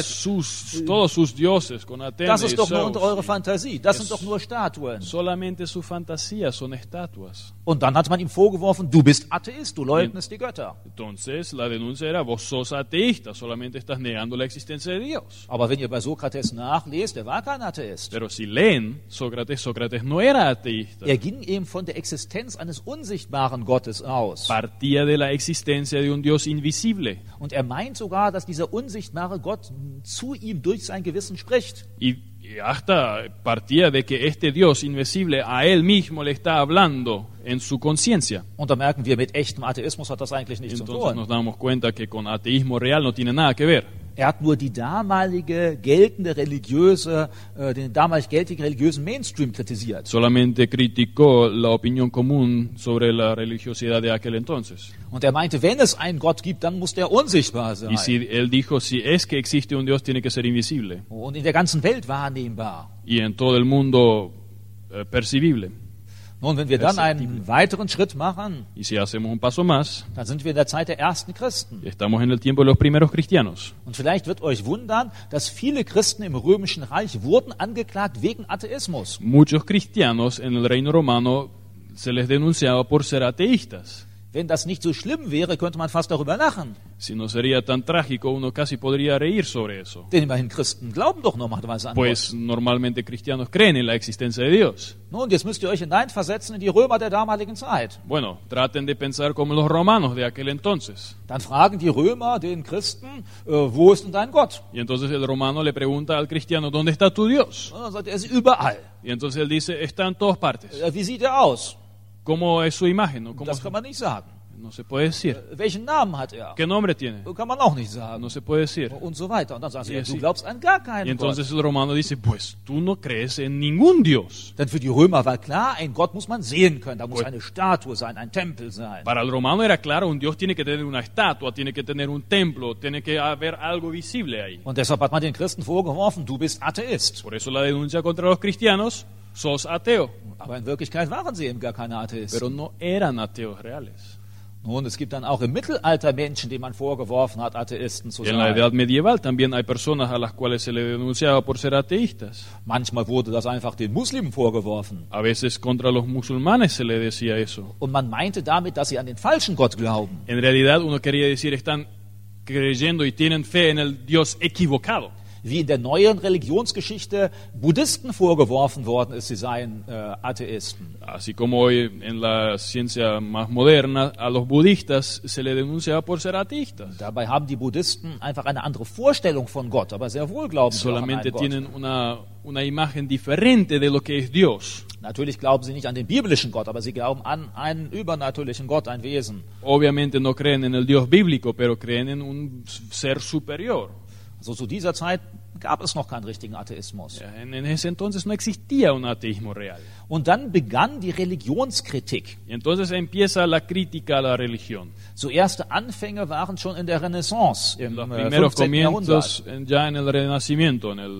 Todos sus dioses con Atenas das y ist doch nur unter eure Zeus, Fantasie, das sind doch nur Statuen. solamente su fantasía son estatuas. Und dann hat man ihm vorgeworfen, du bist Atheist, du leugnest die Götter. Entonces la denuncia era, vos sos ateísta, solamente estás negando la existencia de Dios. Aber wenn ihr bei Sokrates nachlest, er war kein Atheist. Pero si leen Sócrates no era ateísta. Er ging eben von der Existenz eines unsichtbaren Gottes aus. Partía de la existencia de un Dios invisible. Und er meint sogar, dass dieser unsichtbare Gott zu ihm durch sein Gewissen spricht. Y hasta partía de que este Dios invisible a él mismo le está hablando en su conciencia. Und da merken wir, mit echtem Atheismus hat das eigentlich nichts zu Entonces tun. nos damos cuenta que con ateísmo real no tiene nada que ver. Er hat nur die damalige geltende religiöse, den damalig geltigen religiösen Mainstream kritisiert. Solamente criticó la opinión común sobre la religiosidad de aquel entonces. Und er meinte, wenn es einen Gott gibt, dann muss der unsichtbar sein. Y él dijo, si es que existe un Dios, tiene que ser invisible. Und in der ganzen Welt wahrnehmbar. Y en todo el mundo percibible. Nun, wenn wir dann einen weiteren Schritt machen, Y si hacemos un paso más, dann sind wir in der Zeit der ersten Christen. estamos en el tiempo de los primeros cristianos. Und vielleicht wird euch wundern, dass viele Christen im Römischen Reich wurden angeklagt wegen Atheismus. Muchos cristianos en el reino romano se les denunciaba por ser ateístas. Wenn das nicht so schlimm wäre, könnte man fast darüber lachen. Si no sería tan trágico, uno casi podría reír sobre eso. Denn immerhin Christen glauben doch normalerweise an Pues Gott. normalmente cristianos creen en la existencia de Dios. Nun, jetzt müsst ihr euch hineinversetzen in die Römer der damaligen Zeit. Bueno, traten de pensar como los romanos de aquel entonces. Dann fragen die Römer den Christen, wo ist denn dein Gott? Y entonces el romano le pregunta al cristiano, ¿dónde está tu Dios? Und dann sagt er, er ist überall. Y entonces él dice, está en todas partes. Wie sieht er aus? ¿Cómo es su imagen? ¿No? Das kann man nicht sagen. No se puede decir. Welchen Namen hat er? ¿Qué nombre tiene? Kann man auch nicht sagen. No se puede decir. Und so weiter. Und dann sagen sie, Ja, ja, du sí. glaubst an gar Y keinen entonces Gott. el romano dice, pues tú no crees en ningún Dios. Denn für die Römer war klar, ein Gott muss man sehen können. Da muss eine Statue sein, ein Tempel sein. Para el romano era claro, un Dios tiene que tener una estatua, tiene que tener un templo, tiene que haber algo visible ahí. Und deshalb hat man den Christen vorgeworfen, du bist Atheist. Por eso la denuncia contra los cristianos, sos ateo. Aber in Wirklichkeit waren sie eben gar keine Atheisten. Pero no eran ateos reales. Nun, es gibt dann auch im Mittelalter Menschen, denen man vorgeworfen hat, Atheisten zu Y en la sein. edad medieval también hay personas a las cuales se le denunciaba por ser ateístas. Manchmal wurde das einfach den Muslimen vorgeworfen. A veces contra los musulmanes se le decía eso. Und man meinte damit, dass sie an den falschen Gott glauben. En realidad uno quería decir, están creyendo y tienen fe en el Dios equivocado. Wie in der neueren Religionsgeschichte Buddhisten vorgeworfen worden ist, sie seien Atheisten. Así como hoy en la ciencia más moderna a los budistas se le denunciaba por ser ateístas. Dabei haben die Buddhisten einfach eine andere Vorstellung von Gott, aber sehr wohl glauben sie auch an Solamente einen Gott. tienen una imagen diferente de lo que es Dios. Natürlich glauben sie nicht an den biblischen Gott, aber sie glauben an einen übernatürlichen Gott, ein Wesen. Obviamente no creen en el Dios bíblico, pero creen en un ser superior. Also zu dieser Zeit gab es noch keinen richtigen Atheismus. Ja, en ese entonces no existía un ateísmo real. Und dann begann die Religionskritik. Y entonces empieza la crítica a la religión. So erste Anfänge waren schon in der Renaissance im Los primeros 15. Jahrhundert. comienzos ya en el Renacimiento, en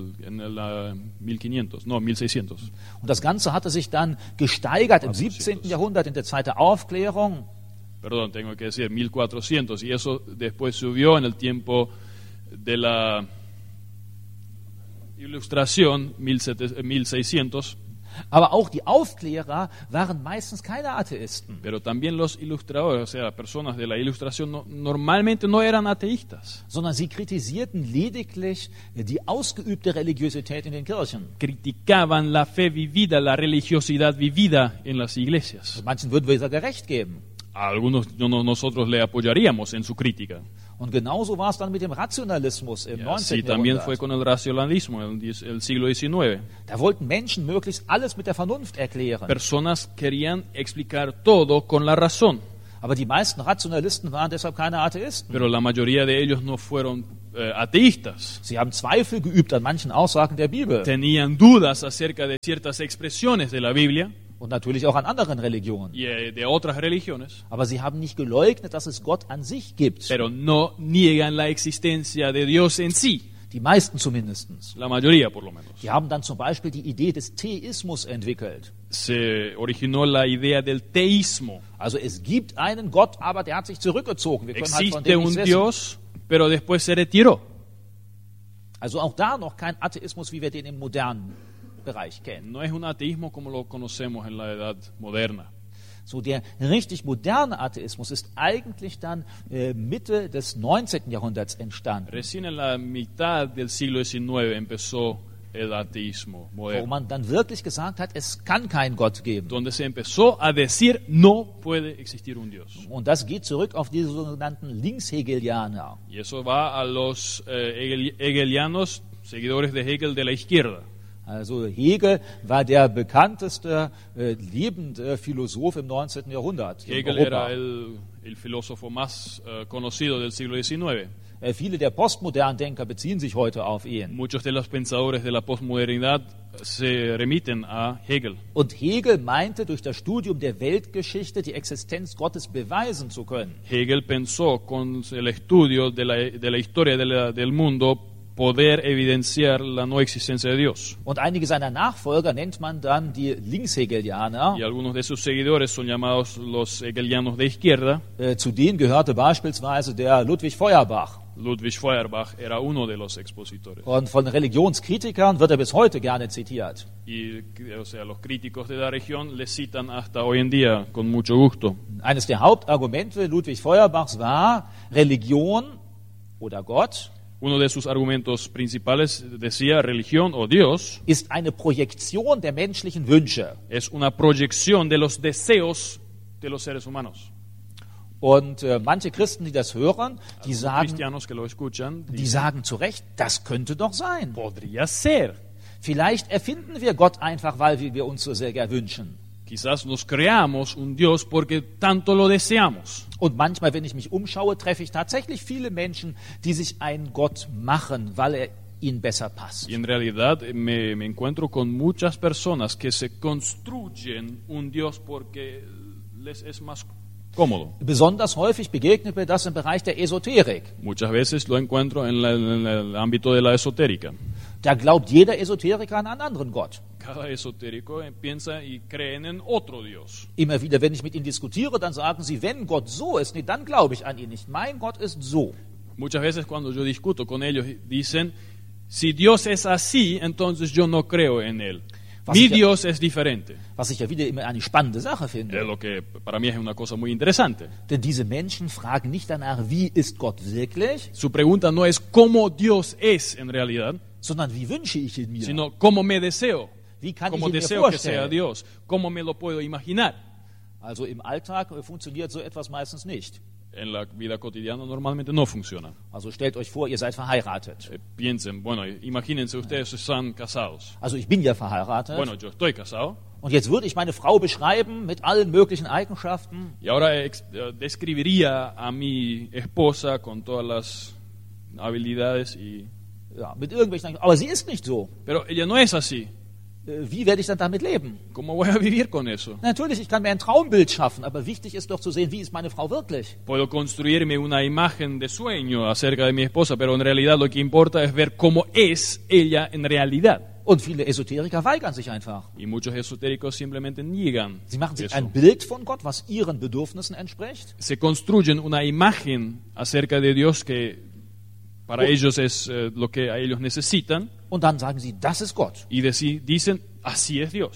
el 1500, no, 1600. Und das Ganze hatte sich dann gesteigert im 17. Jahrhundert, in der Zeit der Aufklärung. Perdón, tengo que decir 1400. Y eso después subió en el tiempo de la Ilustración, 1600. Aber auch die Aufklärer waren meistens keine Atheisten, Pero también los ilustradores, o sea, personas de la ilustración, normalmente no eran ateístas. sondern sie kritisierten lediglich die ausgeübte Religiosität in den Kirchen. Criticaban la fe vivida, la religiosidad vivida en las iglesias. Manchen würden wir sogar recht geben. A algunos nosotros le apoyaríamos en su crítica. Und genauso war es dann mit dem Rationalismus im Y 19. así también fue Jahrhundert. con el racionalismo en el siglo XIX. Da wollten Menschen möglichst alles mit der Vernunft erklären. Personas querían explicar todo con la razón, Aber die meisten Rationalisten waren deshalb keine Atheisten. pero la mayoría de ellos no fueron ateístas. Sie haben Zweifel geübt an manchen Aussagen der Bibel Tenían dudas acerca de ciertas expresiones de la Biblia und natürlich auch an anderen Religionen. y de otras religiones, Aber sie haben nicht geleugnet, dass es Gott an sich gibt. pero no niegan la existencia de Dios en sí, Die meisten zumindest. la mayoría por lo menos. Die haben dann zum Beispiel die Idee des Theismus entwickelt. Se originó la idea del teísmo. Also es gibt einen Gott, aber der hat sich zurückgezogen. Wir können halt von Existe dem un nichts wissen. Dios, pero después se retiró. Also auch da noch kein Atheismus, wie wir den im modernen Bereich kennen. No es un ateísmo como lo conocemos en la edad moderna. So der richtig moderne Atheismus ist eigentlich dann Mitte des 19. Jahrhunderts entstanden, Recién en la mitad del siglo XIX empezó el ateísmo wo moderno, man dann wirklich gesagt hat, es kann keinen Gott geben. donde se empezó a decir no puede existir un Dios. Und das geht zurück auf diese sogenannten Linkshegelianer. Y eso va a los hegelianos, seguidores de Hegel de la izquierda. Also Hegel war der bekannteste lebende Philosoph im 19. Jahrhundert in Hegel Europa. era el filósofo más conocido del siglo XIX. Viele der postmodernen Denker beziehen sich heute auf ihn. Muchos de los pensadores de la posmodernidad se remiten a Hegel. Und Hegel meinte, durch das Studium der Weltgeschichte die Existenz Gottes beweisen zu können. Hegel pensó con el estudio de la historia del mundo poder evidenciar la no existencia de Dios. Und einige seiner Nachfolger nennt man dann die Linkshegelianer. Y algunos de sus seguidores son llamados los hegelianos de izquierda. Zu denen gehörte beispielsweise der Ludwig Feuerbach. Ludwig Feuerbach era uno de los expositores. Und von Religionskritikern wird er bis heute gerne zitiert. Y, o sea, los críticos de la región le citan hasta hoy en día con mucho gusto. Eines der Hauptargumente Ludwig Feuerbachs war, Religion oder Gott Uno de sus argumentos principales decía religión o Dios ist eine Projektion der menschlichen Wünsche. es una proyección de los deseos de los seres humanos. Und manche Christen, die das hören, die Los sagen, cristianos que lo escuchan die sagen zu Recht, das könnte doch sein. podría ser. Vielleicht erfinden wir Gott einfach, weil wir uns so sehr gern wünschen. Quizás nos creamos un Dios porque tanto lo deseamos. Und manchmal, wenn ich mich umschaue, treffe ich tatsächlich viele Menschen, die sich einen Gott machen, weil er ihnen besser passt. Y en realidad me encuentro con muchas personas que se construyen un Dios porque les es más cómodo. Besonders häufig begegnet mir das im Bereich der Esoterik. Muchas veces lo encuentro en el ámbito de la esotérica. Da glaubt jeder Esoteriker an einen anderen Gott. Cada esotérico piensa y cree en otro Dios. Immer wieder, wenn ich mit ihnen diskutiere, dann sagen sie, wenn Gott so ist, nee, dann glaube ich an ihn nicht. Mein Gott ist so. Muchas veces cuando yo discuto con ellos dicen, si Dios es así, entonces yo no creo en él. Mi Dios es diferente. Was ich ja wieder immer eine spannende Sache finde. Lo que para mí es una cosa muy interesante. Denn diese Menschen fragen nicht danach, wie ist Gott wirklich, Su pregunta no es cómo Dios es en realidad, sondern wie wünsche ich ihn mir? sino cómo me deseo. Wie kann ich Cómo ihn mir deseo que sea vorstellen? Dios. Cómo me lo puedo imaginar. Also im Alltag funktioniert so etwas meistens nicht. En la vida cotidiana normalmente no funciona. Also stellt euch vor, ihr seid verheiratet. Piensen, bueno, imagínense ustedes están casados. Also ich bin ja verheiratet. Bueno, yo estoy casado. Und jetzt würde ich meine Frau beschreiben mit allen möglichen Eigenschaften. Y ahora describiría a mi esposa con todas las habilidades y... Ja, mit irgendwelchen Eigenschaften. Aber sie ist nicht so. Pero ella no es así. Wie werde ich dann damit leben? ¿Cómo voy a vivir con eso? Natürlich, ich kann mir ein Traumbild schaffen, aber wichtig ist doch zu sehen, wie ist meine Frau wirklich. Puedo construirme una imagen de sueño acerca de mi esposa, pero en realidad lo que importa es ver cómo es ella en realidad. Und viele Esoteriker weigern sich einfach. Y muchos esotéricos simplemente niegan Sie machen sich eso. ein Bild von Gott, was ihren Bedürfnissen entspricht. Se construyen una imagen acerca de Dios que para ellos es lo que a ellos necesitan Und dann sagen sie, das ist Gott. y dicen, así es Dios.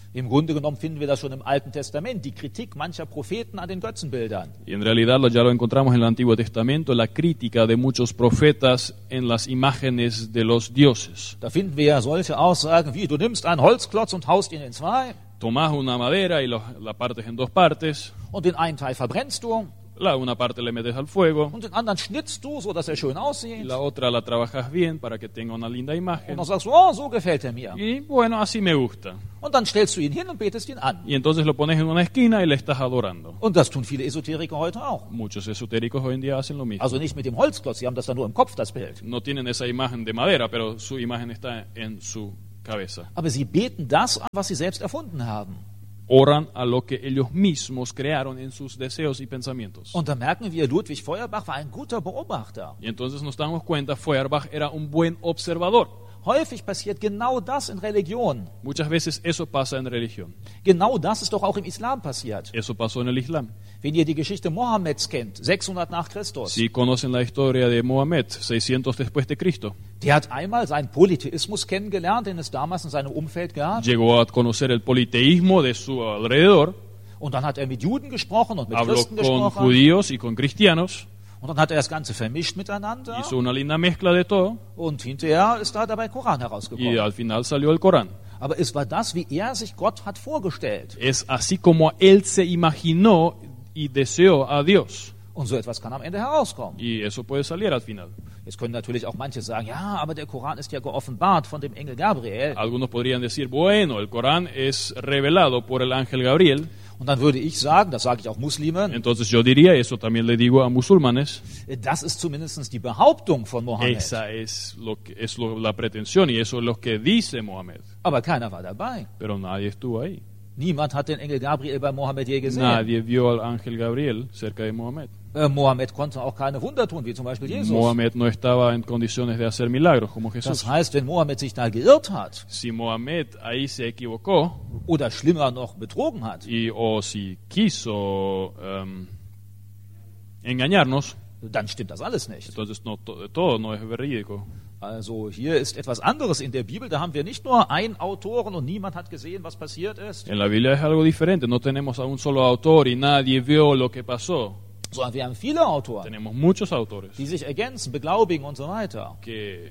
Im Grunde genommen finden wir das schon im Alten Testament, die Kritik mancher Propheten an den Götzenbildern. Y en realidad ya lo encontramos en el Antiguo Testamento, la crítica de muchos profetas en las imágenes de los dioses. Da finden wir ja solche Aussagen wie, du nimmst einen Holzklotz und haust ihn in zwei Tomás una madera y la partes en dos partes, und den einen Teil verbrennst du una parte le metes al fuego und den anderen schnitzt du, sodass er schön y aussieht. la otra la trabajas bien para que tenga una linda Und imagen. dann sagst du, oh, so gefällt er mir. Y bueno, así me gusta. Und dann stellst du ihn hin und betest ihn an. Y entonces lo pones en una esquina y le estás adorando. Und das tun viele Esoteriker heute auch. Muchos esotéricos hoy en día hacen lo mismo. Also nicht mit dem Holzklotz, sie haben das dann nur im Kopf, das Bild. No tienen esa imagen de madera, pero su imagen está en su cabeza. Aber sie beten das an, was sie selbst erfunden haben. Oran a lo que ellos mismos crearon en sus deseos y pensamientos. Und da merken wir, Ludwig Feuerbach war ein guter Beobachter. Y entonces nos damos cuenta, Feuerbach era un buen observador. Häufig passiert genau das in Religion. Muchas veces eso pasa en religión. Genau das ist doch auch im Islam passiert. Eso pasó en el Islam. Wenn ihr die Geschichte Mohammeds kennt, 600 nach Christus, Si conocen la historia de Mohammed, 600 después de Cristo, der hat einmal seinen Polytheismus kennengelernt, den es damals in seinem Umfeld gab. llegó a conocer el politeísmo de su alrededor, Und dann hat er mit Juden gesprochen und mit habló Christen con gesprochen. judíos y con cristianos, Und dann hat er das Ganze vermischt miteinander. hizo una linda mezcla de todo Und hinterher ist da dabei Koran y herausgekommen. al final salió el Corán. Aber es war das, wie er sich Gott hat vorgestellt. Es así como él se imaginó y deseó a Dios. Und so etwas kann am Ende herauskommen. Y eso puede salir al final. Jetzt können natürlich auch manche sagen, ja, aber der Koran ist ja geoffenbart von dem Engel Gabriel. Algunos podrían decir, bueno, el Corán es revelado por el ángel Gabriel. Und dann würde ich sagen, das sage ich auch Muslimen, Entonces yo diría, eso también le digo a musulmanes, das ist zumindest die Behauptung von Mohammed. esa es la pretensión y eso es lo que dice Mohammed. Aber keiner war dabei. Pero nadie estuvo ahí. Niemand hat den Engel Gabriel bei Mohammed je gesehen. Nadie vio al ángel Gabriel cerca de Mohammed. Mohammed konnte auch keine Wunder tun, wie zum Beispiel Jesus. Mohammed no estaba en condiciones de hacer milagros como Das Jesús. heißt, wenn Mohammed sich da geirrt hat Si Mohammed ahí se equivocó oder schlimmer noch betrogen hat, o si quiso engañarnos, dann stimmt das alles nicht. entonces todo no es verídico. Also hier ist etwas anderes in der Bibel. Da haben wir nicht nur einen Autoren und niemand hat gesehen, was passiert ist, En la Biblia es algo diferente. No tenemos a un solo autor y nadie vio lo que pasó. sondern wir haben viele Autoren, Tenemos muchos autores die sich ergänzen, beglaubigen und so weiter. que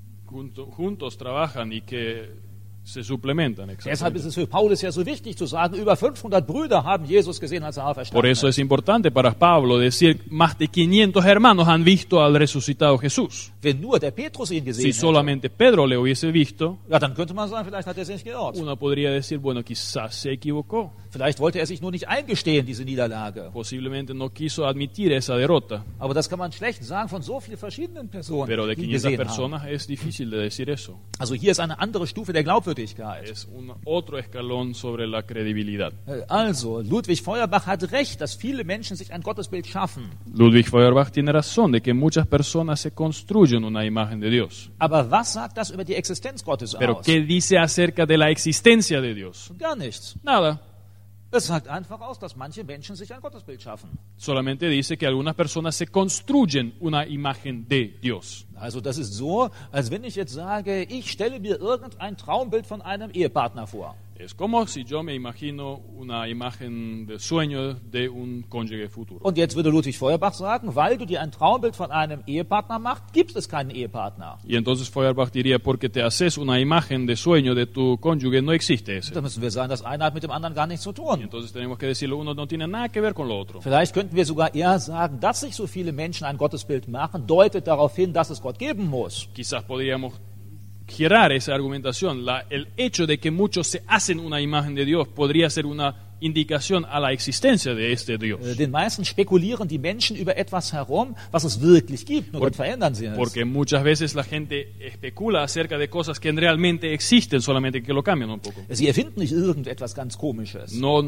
juntos trabajan y que se suplementan. Deshalb ist Exactamente. es für Paulus ja so wichtig zu sagen, über 500 Brüder haben Jesus gesehen, als er Por auferstanden eso ist. es importante para Pablo decir, más de 500 hermanos han visto al resucitado Jesús. Wenn nur der Petrus ihn gesehen Si hätte, solamente Pedro le hubiese visto, ja, dann könnte man sagen, vielleicht hat er sich geirrt. uno podría decir, bueno, quizás se equivocó. Vielleicht wollte er sich nur nicht eingestehen, diese Niederlage. Posiblemente no quiso admitir esa derrota. Aber das kann man schlecht sagen von so vielen verschiedenen Personen, Pero de die ihn 500 gesehen haben. personas es difícil de decir eso. Also hier ist eine andere Stufe der Glaubwürdigkeit. Es otro escalón sobre la credibilidad. Also, Ludwig Feuerbach hat recht, dass viele Menschen sich ein Gottesbild schaffen. Ludwig Feuerbach tiene razón de que muchas personas se construyen una imagen de Dios. Aber was sagt das über die Existenz Gottes Pero aus? ¿qué dice acerca de la existencia de Dios? Gar nichts. Nada. Es sagt einfach aus, dass manche Menschen sich ein Gottesbild schaffen. Solamente dice que algunas personas se construyen una imagen de Dios. Also das ist so, als wenn ich jetzt sage, ich stelle mir irgendein Traumbild von einem Ehepartner vor. Es como si yo me imagino una imagen de sueño de un cónyuge futuro. Und jetzt würde Ludwig Feuerbach sagen, weil du dir ein Traumbild von einem Ehepartner machst, gibt es keinen Ehepartner. Y entonces Feuerbach diría, porque te haces una imagen de sueño de tu cónyuge, no existe ese. Da müssen wir sagen, das eine hat mit dem anderen gar nichts zu Y tun. entonces tenemos que decirlo, uno no tiene nada que ver con lo otro. Vielleicht könnten wir sogar eher sagen, dass sich so viele Menschen ein Gottesbild machen, deutet darauf hin, dass es Gott geben muss. Quizás podríamos girar esa argumentación. El hecho de que muchos se hacen una imagen de Dios podría ser una indicación a la existencia de este Dios. Den meisten spekulieren die Menschen über etwas herum, was es wirklich gibt, nur dann verändern sie es. Porque muchas veces la gente especula acerca de cosas que realmente existen, solamente que lo cambian un poco. Sie erfinden nicht irgendetwas ganz Komisches. No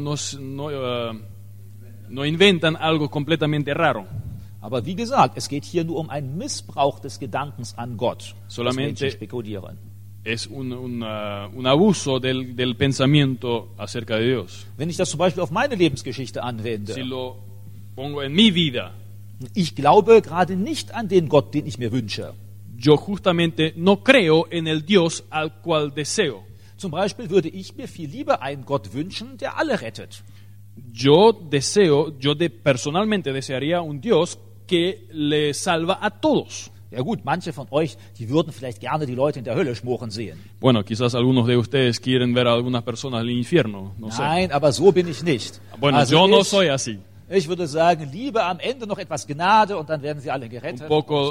inventan algo completamente raro. Aber wie gesagt, es geht hier nur um einen Missbrauch des Gedankens an Gott, dass Solamente- Menschen spekulieren. Es un abuso del pensamiento acerca de Dios. Wenn ich das zum Beispiel auf meine Lebensgeschichte anwende, Si lo pongo en mi vida, ich glaube gerade nicht an den Gott, den ich mir wünsche. yo justamente no creo en el Dios al cual deseo. Zum Beispiel würde ich mir viel lieber einen Gott wünschen, der alle rettet. Personalmente desearía un Dios que le salva a todos. Ja gut, manche von euch, die würden vielleicht gerne die Leute in der Hölle schmoren sehen. Bueno, quizás algunos de ustedes quieren ver a algunas personas en el infierno, no sé. Nein, aber so bin ich nicht. Bueno, yo no soy así. Ich würde sagen, lieber am Ende noch etwas Gnade und dann werden sie alle gerettet.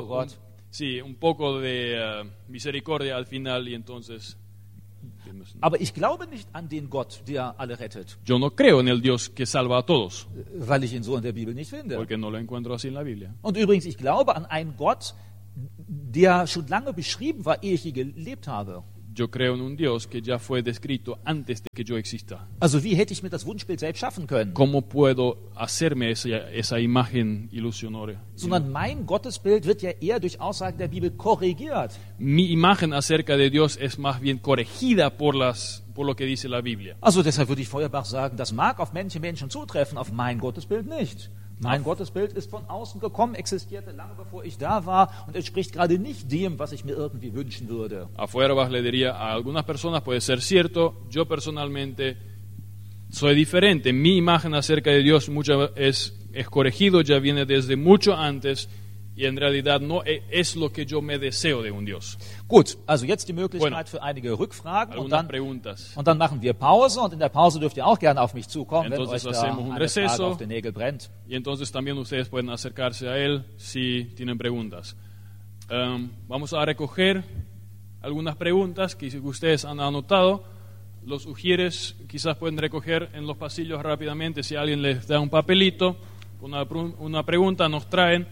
Un poco de misericordia al final y entonces... Aber ich glaube nicht an den Gott, der alle rettet. Yo no creo en el Dios que salva a todos. Weil ich ihn so in der Bibel nicht finde. Porque no lo encuentro así en la Biblia. Und übrigens, ich glaube an einen Gott, der schon lange beschrieben war, ehe ich hier gelebt habe. Yo creo en un Dios que ya fue descrito antes de que yo exista. Also wie hätte ich mir das Wunschbild selbst schaffen können? ¿Cómo puedo hacerme esa imagen ilusionaria? Sondern mein Gottesbild wird ja eher durch Aussagen der Bibel korrigiert. Mi imagen acerca de Dios es más bien corregida por lo que dice la Biblia. Also deshalb würde ich Feuerbach sagen, das mag auf manche Menschen zutreffen, auf mein Gottesbild nicht. Mein Gottesbild ist von außen gekommen, existierte lange bevor ich da war und entspricht gerade nicht dem, was ich mir irgendwie wünschen würde. A Feuerbach le diría a algunas personas puede ser cierto, yo personalmente soy diferente. Mi imagen acerca de Dios es corregido, ya viene desde mucho antes y en realidad no es lo que yo me deseo de un Dios. Gut, also jetzt die Möglichkeit für einige Rückfragen und dann machen wir Pause und in der Pause dürft ihr auch gerne auf mich zukommen, wenn euch da eine Frage auf den Nägel brennt. Y entonces también ustedes pueden acercarse a él si tienen preguntas. Vamos a recoger algunas preguntas que ustedes han anotado. Los ujieres quizás pueden recoger en los pasillos rápidamente si alguien les da un papelito, una pregunta nos traen.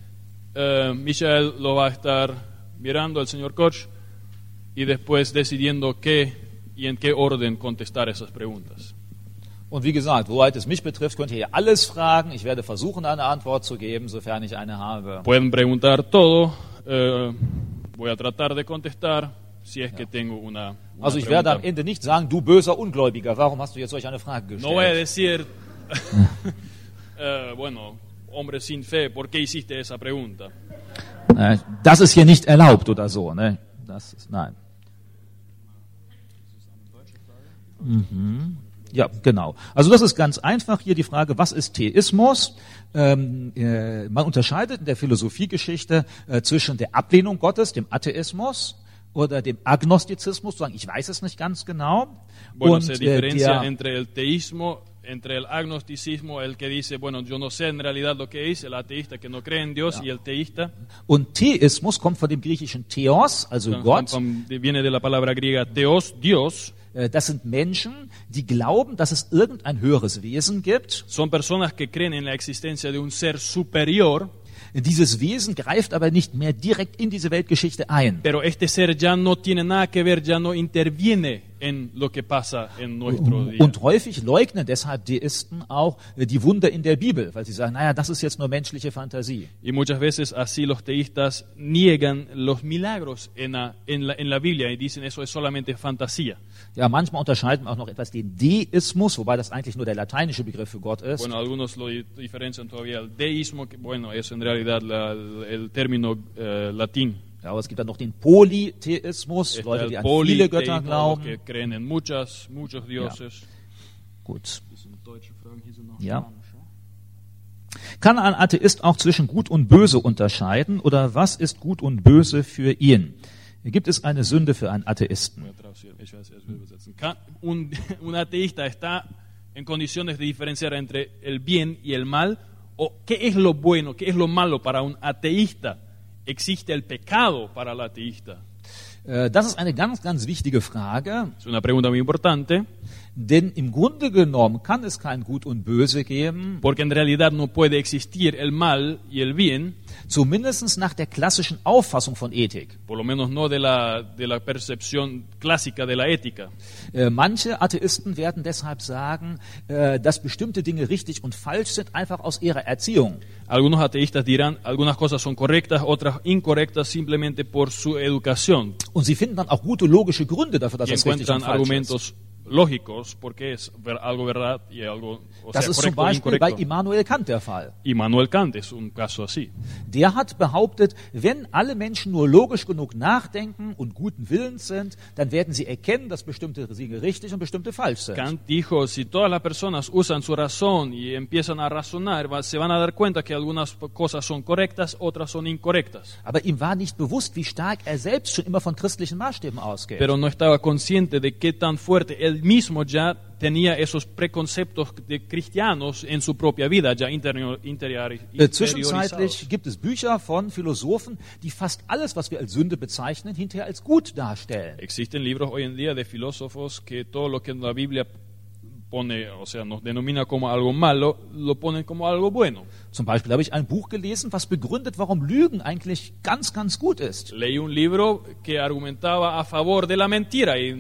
Michael lo va a estar mirando, el señor Koch, y después decidiendo qué y en qué orden contestar esas preguntas. Und wie gesagt, soweit es mich betrifft, könnt ihr hier alles fragen. Ich werde versuchen, eine Antwort zu geben, sofern ich eine habe. Pueden preguntar todo. Voy a tratar de contestar si es que tengo una also ich werde am Ende nicht sagen, du böser Ungläubiger, warum hast du jetzt solch eine Frage gestellt? No voy a decir, bueno, hombre sin fe, ¿por qué hiciste esa pregunta? Das ist hier nicht erlaubt oder so, ne? Das ist, nein. Mhm. Ja, genau. Also das ist ganz einfach hier die Frage, was ist Theismus? Man unterscheidet in der Philosophiegeschichte zwischen der Ablehnung Gottes, dem Atheismus, oder dem Agnostizismus, sagen, ich weiß es nicht ganz genau. Bueno, se diferencia entre el teísmo, entre el agnosticismo, el que dice, bueno, yo no sé en realidad lo que es, el ateísta que no cree en Dios, y el teísta. Und Theismus kommt von dem griechischen Theos, also Gott. Viene de la palabra griega Theos, Dios. Das sind Menschen, die glauben, dass es irgendein höheres Wesen gibt. Son personas que creen en la existencia de un ser superior. Dieses Wesen greift aber nicht mehr direkt in diese Weltgeschichte ein. Pero este ser ya no tiene nada que ver, ya no interviene en lo que pasa en nuestro día. Und häufig leugnen deshalb Deisten auch die Wunder in der Bibel, weil sie sagen, naja, das ist jetzt nur menschliche Fantasie. Y muchas veces así los teístas niegan los milagros en la Biblia y dicen, eso es solamente fantasía. Ja, manchmal unterscheiden wir auch noch etwas den Deismus, wobei das eigentlich nur der lateinische Begriff für Gott ist. Bueno, algunos lo diferencian todavía el deísmo, que bueno, es en realidad el término latín. Ja, aber es gibt dann noch den Polytheismus, Leute, die an viele Götter glauben. Que creen en muchos dioses. Ja. Gut. Ja. Kann ein Atheist auch zwischen Gut und Böse unterscheiden? Oder was ist Gut und Böse für ihn? Gibt es eine Sünde für einen Atheisten? Un ateísta está en condiciones de diferenciar entre el bien y el mal, o qué es lo bueno, qué es lo malo para un ateísta. ¿Existe el pecado para el ateísta? Das ist eine ganz, ganz wichtige Frage. Es una pregunta muy importante. Denn im Grunde genommen kann es kein Gut und Böse geben. Porque en realidad no puede existir el mal y el bien. Zumindest nach der klassischen Auffassung von Ethik. Por lo menos no de la percepción clásica de la ética. Manche Atheisten werden deshalb sagen, dass bestimmte Dinge richtig und falsch sind, einfach aus ihrer Erziehung. Algunos ateístas dirán, algunas cosas son correctas, otras incorrectas, simplemente por su educación. Und sie finden dann auch gute logische Gründe dafür, dass es richtig und falsch ist. lógicos porque es algo verdad y algo, o Das sea, ist zum correcto o Beispiel bei incorrecto. Immanuel Kant der Fall. Immanuel Kant es un caso así. Der hat behauptet, wenn alle Menschen nur logisch genug nachdenken und guten Willens sind, dann werden sie erkennen, dass bestimmte Dinge richtig und bestimmte falsch sind. Kant dijo, si todas las personas usan su razón y empiezan a razonar, se van a dar cuenta que algunas cosas son correctas, otras son incorrectas. Aber ihm war nicht bewusst, wie stark er selbst schon immer von christlichen Maßstäben ausgeht. Pero no estaba consciente de qué tan fuerte él mismo ya tenía esos preconceptos de cristianos en su propia vida, ya Zwischenzeitlich interiorizados. gibt es Bücher von Philosophen, die fast alles, was wir als Sünde bezeichnen, hinterher als gut darstellen. Existen libros hoy en día de filósofos que todo lo que en la Biblia pone, o sea, nos denomina como algo malo, lo ponen como algo bueno. Zum Beispiel habe ich ein Buch gelesen, was begründet, warum Lügen eigentlich ganz, ganz gut ist. Leí un libro que argumentaba a favor de la mentira y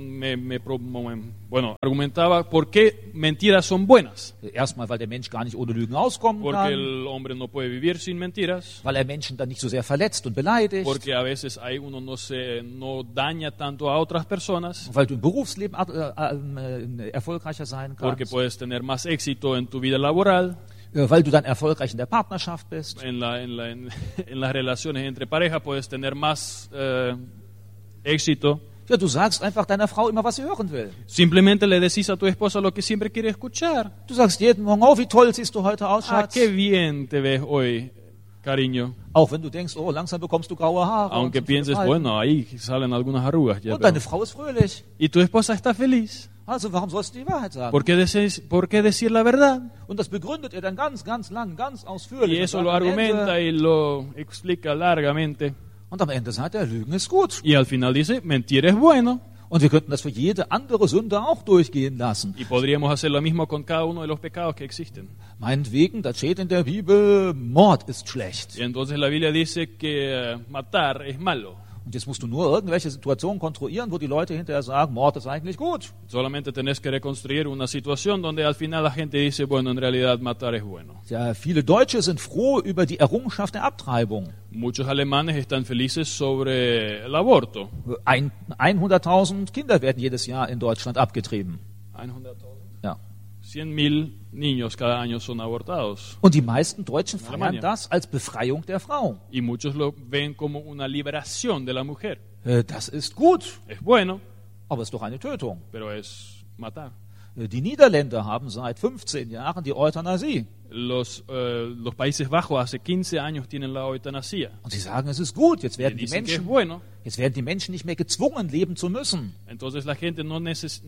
argumentaba por qué mentiras son buenas. Erstmal, weil der Mensch gar nicht ohne Lügen auskommen Porque kann, el hombre no puede vivir sin mentiras, weil er Menschen dann nicht so sehr verletzt und beleidigt, porque a veces uno no daña tanto a otras personas, und weil du im Berufsleben erfolgreicher sein porque kannst, puedes tener más éxito en tu vida laboral, weil du dann erfolgreich in der Partnerschaft bist. en las relaciones entre parejas puedes tener más éxito. Ja, du sagst einfach deiner Frau immer, was sie hören will. Simplemente le decís a tu esposa lo que siempre quiere escuchar. Du sagst jeden Morgen, oh, wie toll siehst du heute aus, Ah, Schatz. qué bien te ves hoy, cariño. Auch wenn du denkst, oh, langsam bekommst du graue Haare. Aunque und so viele pienses, Falten. bueno, ahí salen algunas arrugas. Ya, Und deine pero- Frau ist fröhlich. Y tu esposa está feliz. Also warum sollst du die Wahrheit sagen? ¿Por qué decir la verdad? Und das begründet er dann ganz, ganz lang, ganz Y ausführlich. eso Und lo sagt am argumenta Ende- y lo explica largamente. Und am Ende sagt er, Lügen ist gut. Y al final dice, mentir es bueno. Und wir könnten das für jede andere Sünde auch durchgehen lassen. Y podríamos hacer lo mismo con cada uno de los pecados que existen. Meinetwegen, da steht in der Bibel, Mord ist schlecht. Y entonces la Biblia dice que matar es malo. Und jetzt musst du nur irgendwelche Situationen konstruieren, wo die Leute hinterher sagen, Mord ist eigentlich gut. Solamente tenés que reconstruir una situación donde al final la gente dice, bueno, en realidad matar es bueno. Ja, viele Deutsche sind froh über die Errungenschaft der Abtreibung. Muchos alemanes están felices sobre el aborto. 100.000 Kinder werden jedes Jahr in Deutschland abgetrieben. 100.000. Ja. 100.000 niños cada año son abortados. Und die meisten Deutschen feiern Alemania. das als Befreiung der Frau. Y muchos lo ven como una liberación de la mujer. Das ist gut, Es bueno, aber es ist doch eine Tötung. pero es matar. Die Niederländer haben seit 15 Jahren die Euthanasie. Los Países Bajos hace 15 años tienen la eutanasia. Und sie sagen, es ist gut. Jetzt Y werden dicen que es die bueno. Menschen nicht mehr gezwungen, leben zu müssen. Entonces la gente no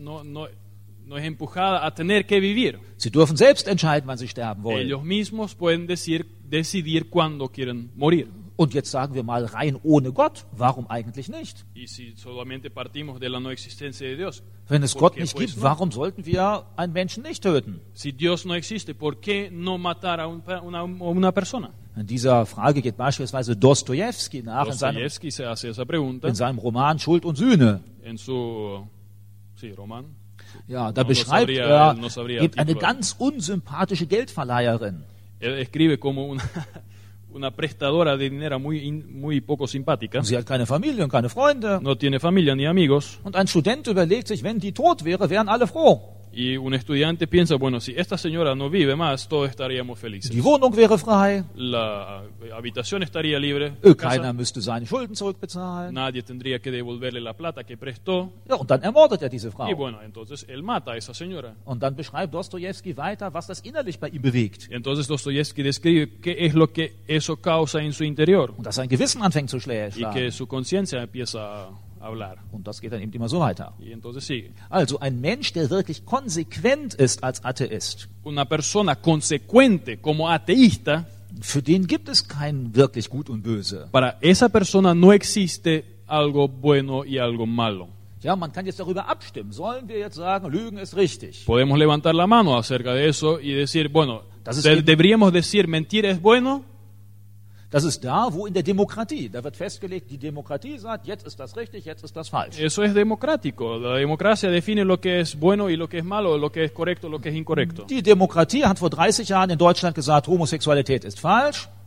es empujada a tener que vivir. Sie dürfen selbst entscheiden, wann sie sterben wollen. Ellos mismos pueden decidir cuándo quieren morir. Und jetzt sagen wir mal rein ohne Gott. Warum eigentlich nicht? Y si solamente partimos de la no existencia de Dios, Wenn es ¿por Gott qué, nicht pues, gibt, no? warum sollten wir einen Menschen nicht töten? Si Dios no existe, ¿por qué no matar a una persona? In dieser Frage geht beispielsweise Dostojewski nach Dostoyevsky se hace esa pregunta in seinem Roman Schuld und Sühne. en su Roman. Ja, da No beschreibt sabría- er no sabría el eben eine título. ganz unsympathische Geldverleiherin. Él escribe como una prestadora de dinero muy poco simpática. Und sie hat keine Familie und keine Freunde. No tiene familia ni amigos. Und ein Student überlegt sich, wenn die tot wäre, wären alle froh. Y un estudiante piensa, bueno, si esta señora no vive más, todos estaríamos felices. Die Wohnung wäre frei. La habitación estaría libre. la casa. Keiner müsste seine Schulden zurückbezahlen. Nadie tendría que devolverle la plata que prestó. Ja, und dann ermordet er diese Frau. Y bueno, entonces él mata a esa señora. Und dann beschreibt Dostojewski weiter, was das innerlich bei ihm bewegt. Entonces Dostoyevsky describe qué es lo que eso causa en su interior. Und dass sein Gewissen anfängt zu Y schlagen. que su conciencia empieza a hablar. Und das geht dann eben immer so weiter. Y entonces sigue. Also ein Mensch, der wirklich konsequent ist als Atheist, Una persona consecuente como ateísta, für den gibt es kein wirklich Gut und Böse. para esa persona no existe algo bueno y algo malo. Ja, man kann jetzt darüber abstimmen. Sollen wir jetzt sagen, Lügen ist richtig? Podemos levantar la mano acerca de eso y decir, bueno, Das ist eben- deberíamos decir mentir es bueno. Das ist da, wo in der Demokratie, da wird festgelegt, die Demokratie sagt, jetzt ist das richtig, jetzt ist das falsch. Eso es democrático. La democracia define lo que es bueno y lo que es malo, lo que es correcto, lo que es incorrecto. Die Demokratie hat vor 30 Jahren in Deutschland gesagt, Homosexualität ist falsch.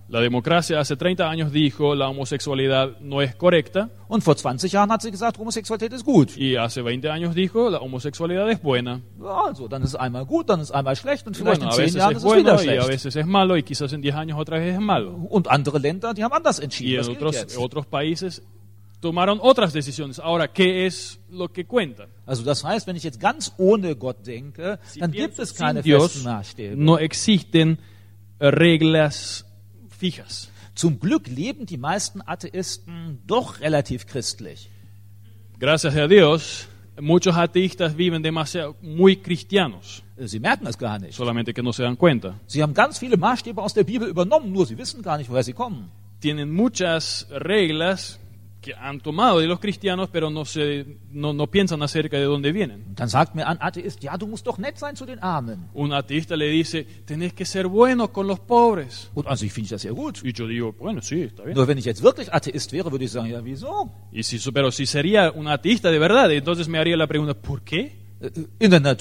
La democracia hace 30 años dijo la homosexualidad no es correcta Und vor 20 Jahren hat sie gesagt, Homosexualität ist gut. y hace 20 años dijo la homosexualidad es buena. Ja, also, dann ist es einmal gut, dann ist es einmal schlecht und Y vielleicht bueno, a in 10 veces Jahren es ist es wieder bueno y a schlecht. veces es malo y quizás en 10 años otra vez es malo. Und andere Länder, die haben anders Y entschieden. en Was gilt jetzt? otros países tomaron otras decisiones. Ahora, ¿qué es lo que cuenta? Also das heißt, wenn ich jetzt ganz ohne Gott denke, Si dann gibt pienso es keine sin festen Dios, Maßstäbe. no existen reglas fijas. Zum Glück leben die meisten Atheisten doch relativ christlich. Gracias a Dios, muchos ateístas viven demasiado, muy cristianos, Sie merken das gar nicht. solamente que no se dan cuenta. Sie haben ganz viele Maßstäbe aus der Bibel übernommen, nur sie wissen gar nicht, woher sie kommen. Tienen muchas reglas que han tomado de los cristianos, pero no piensan acerca de dónde vienen. Und dann sagt mir ein Atheist, ja, du musst doch nett sein zu den Armen. Un ateísta le dice, tenés que ser bueno con los pobres. Und an sich finde ich das ja gut. Y yo digo, bueno, sí, está bien. Nur wenn ich jetzt wirklich Atheist wäre, würde ich sagen, ja, wieso? Pero si sería un ateísta de verdad, entonces me haría la pregunta, ¿por qué? In der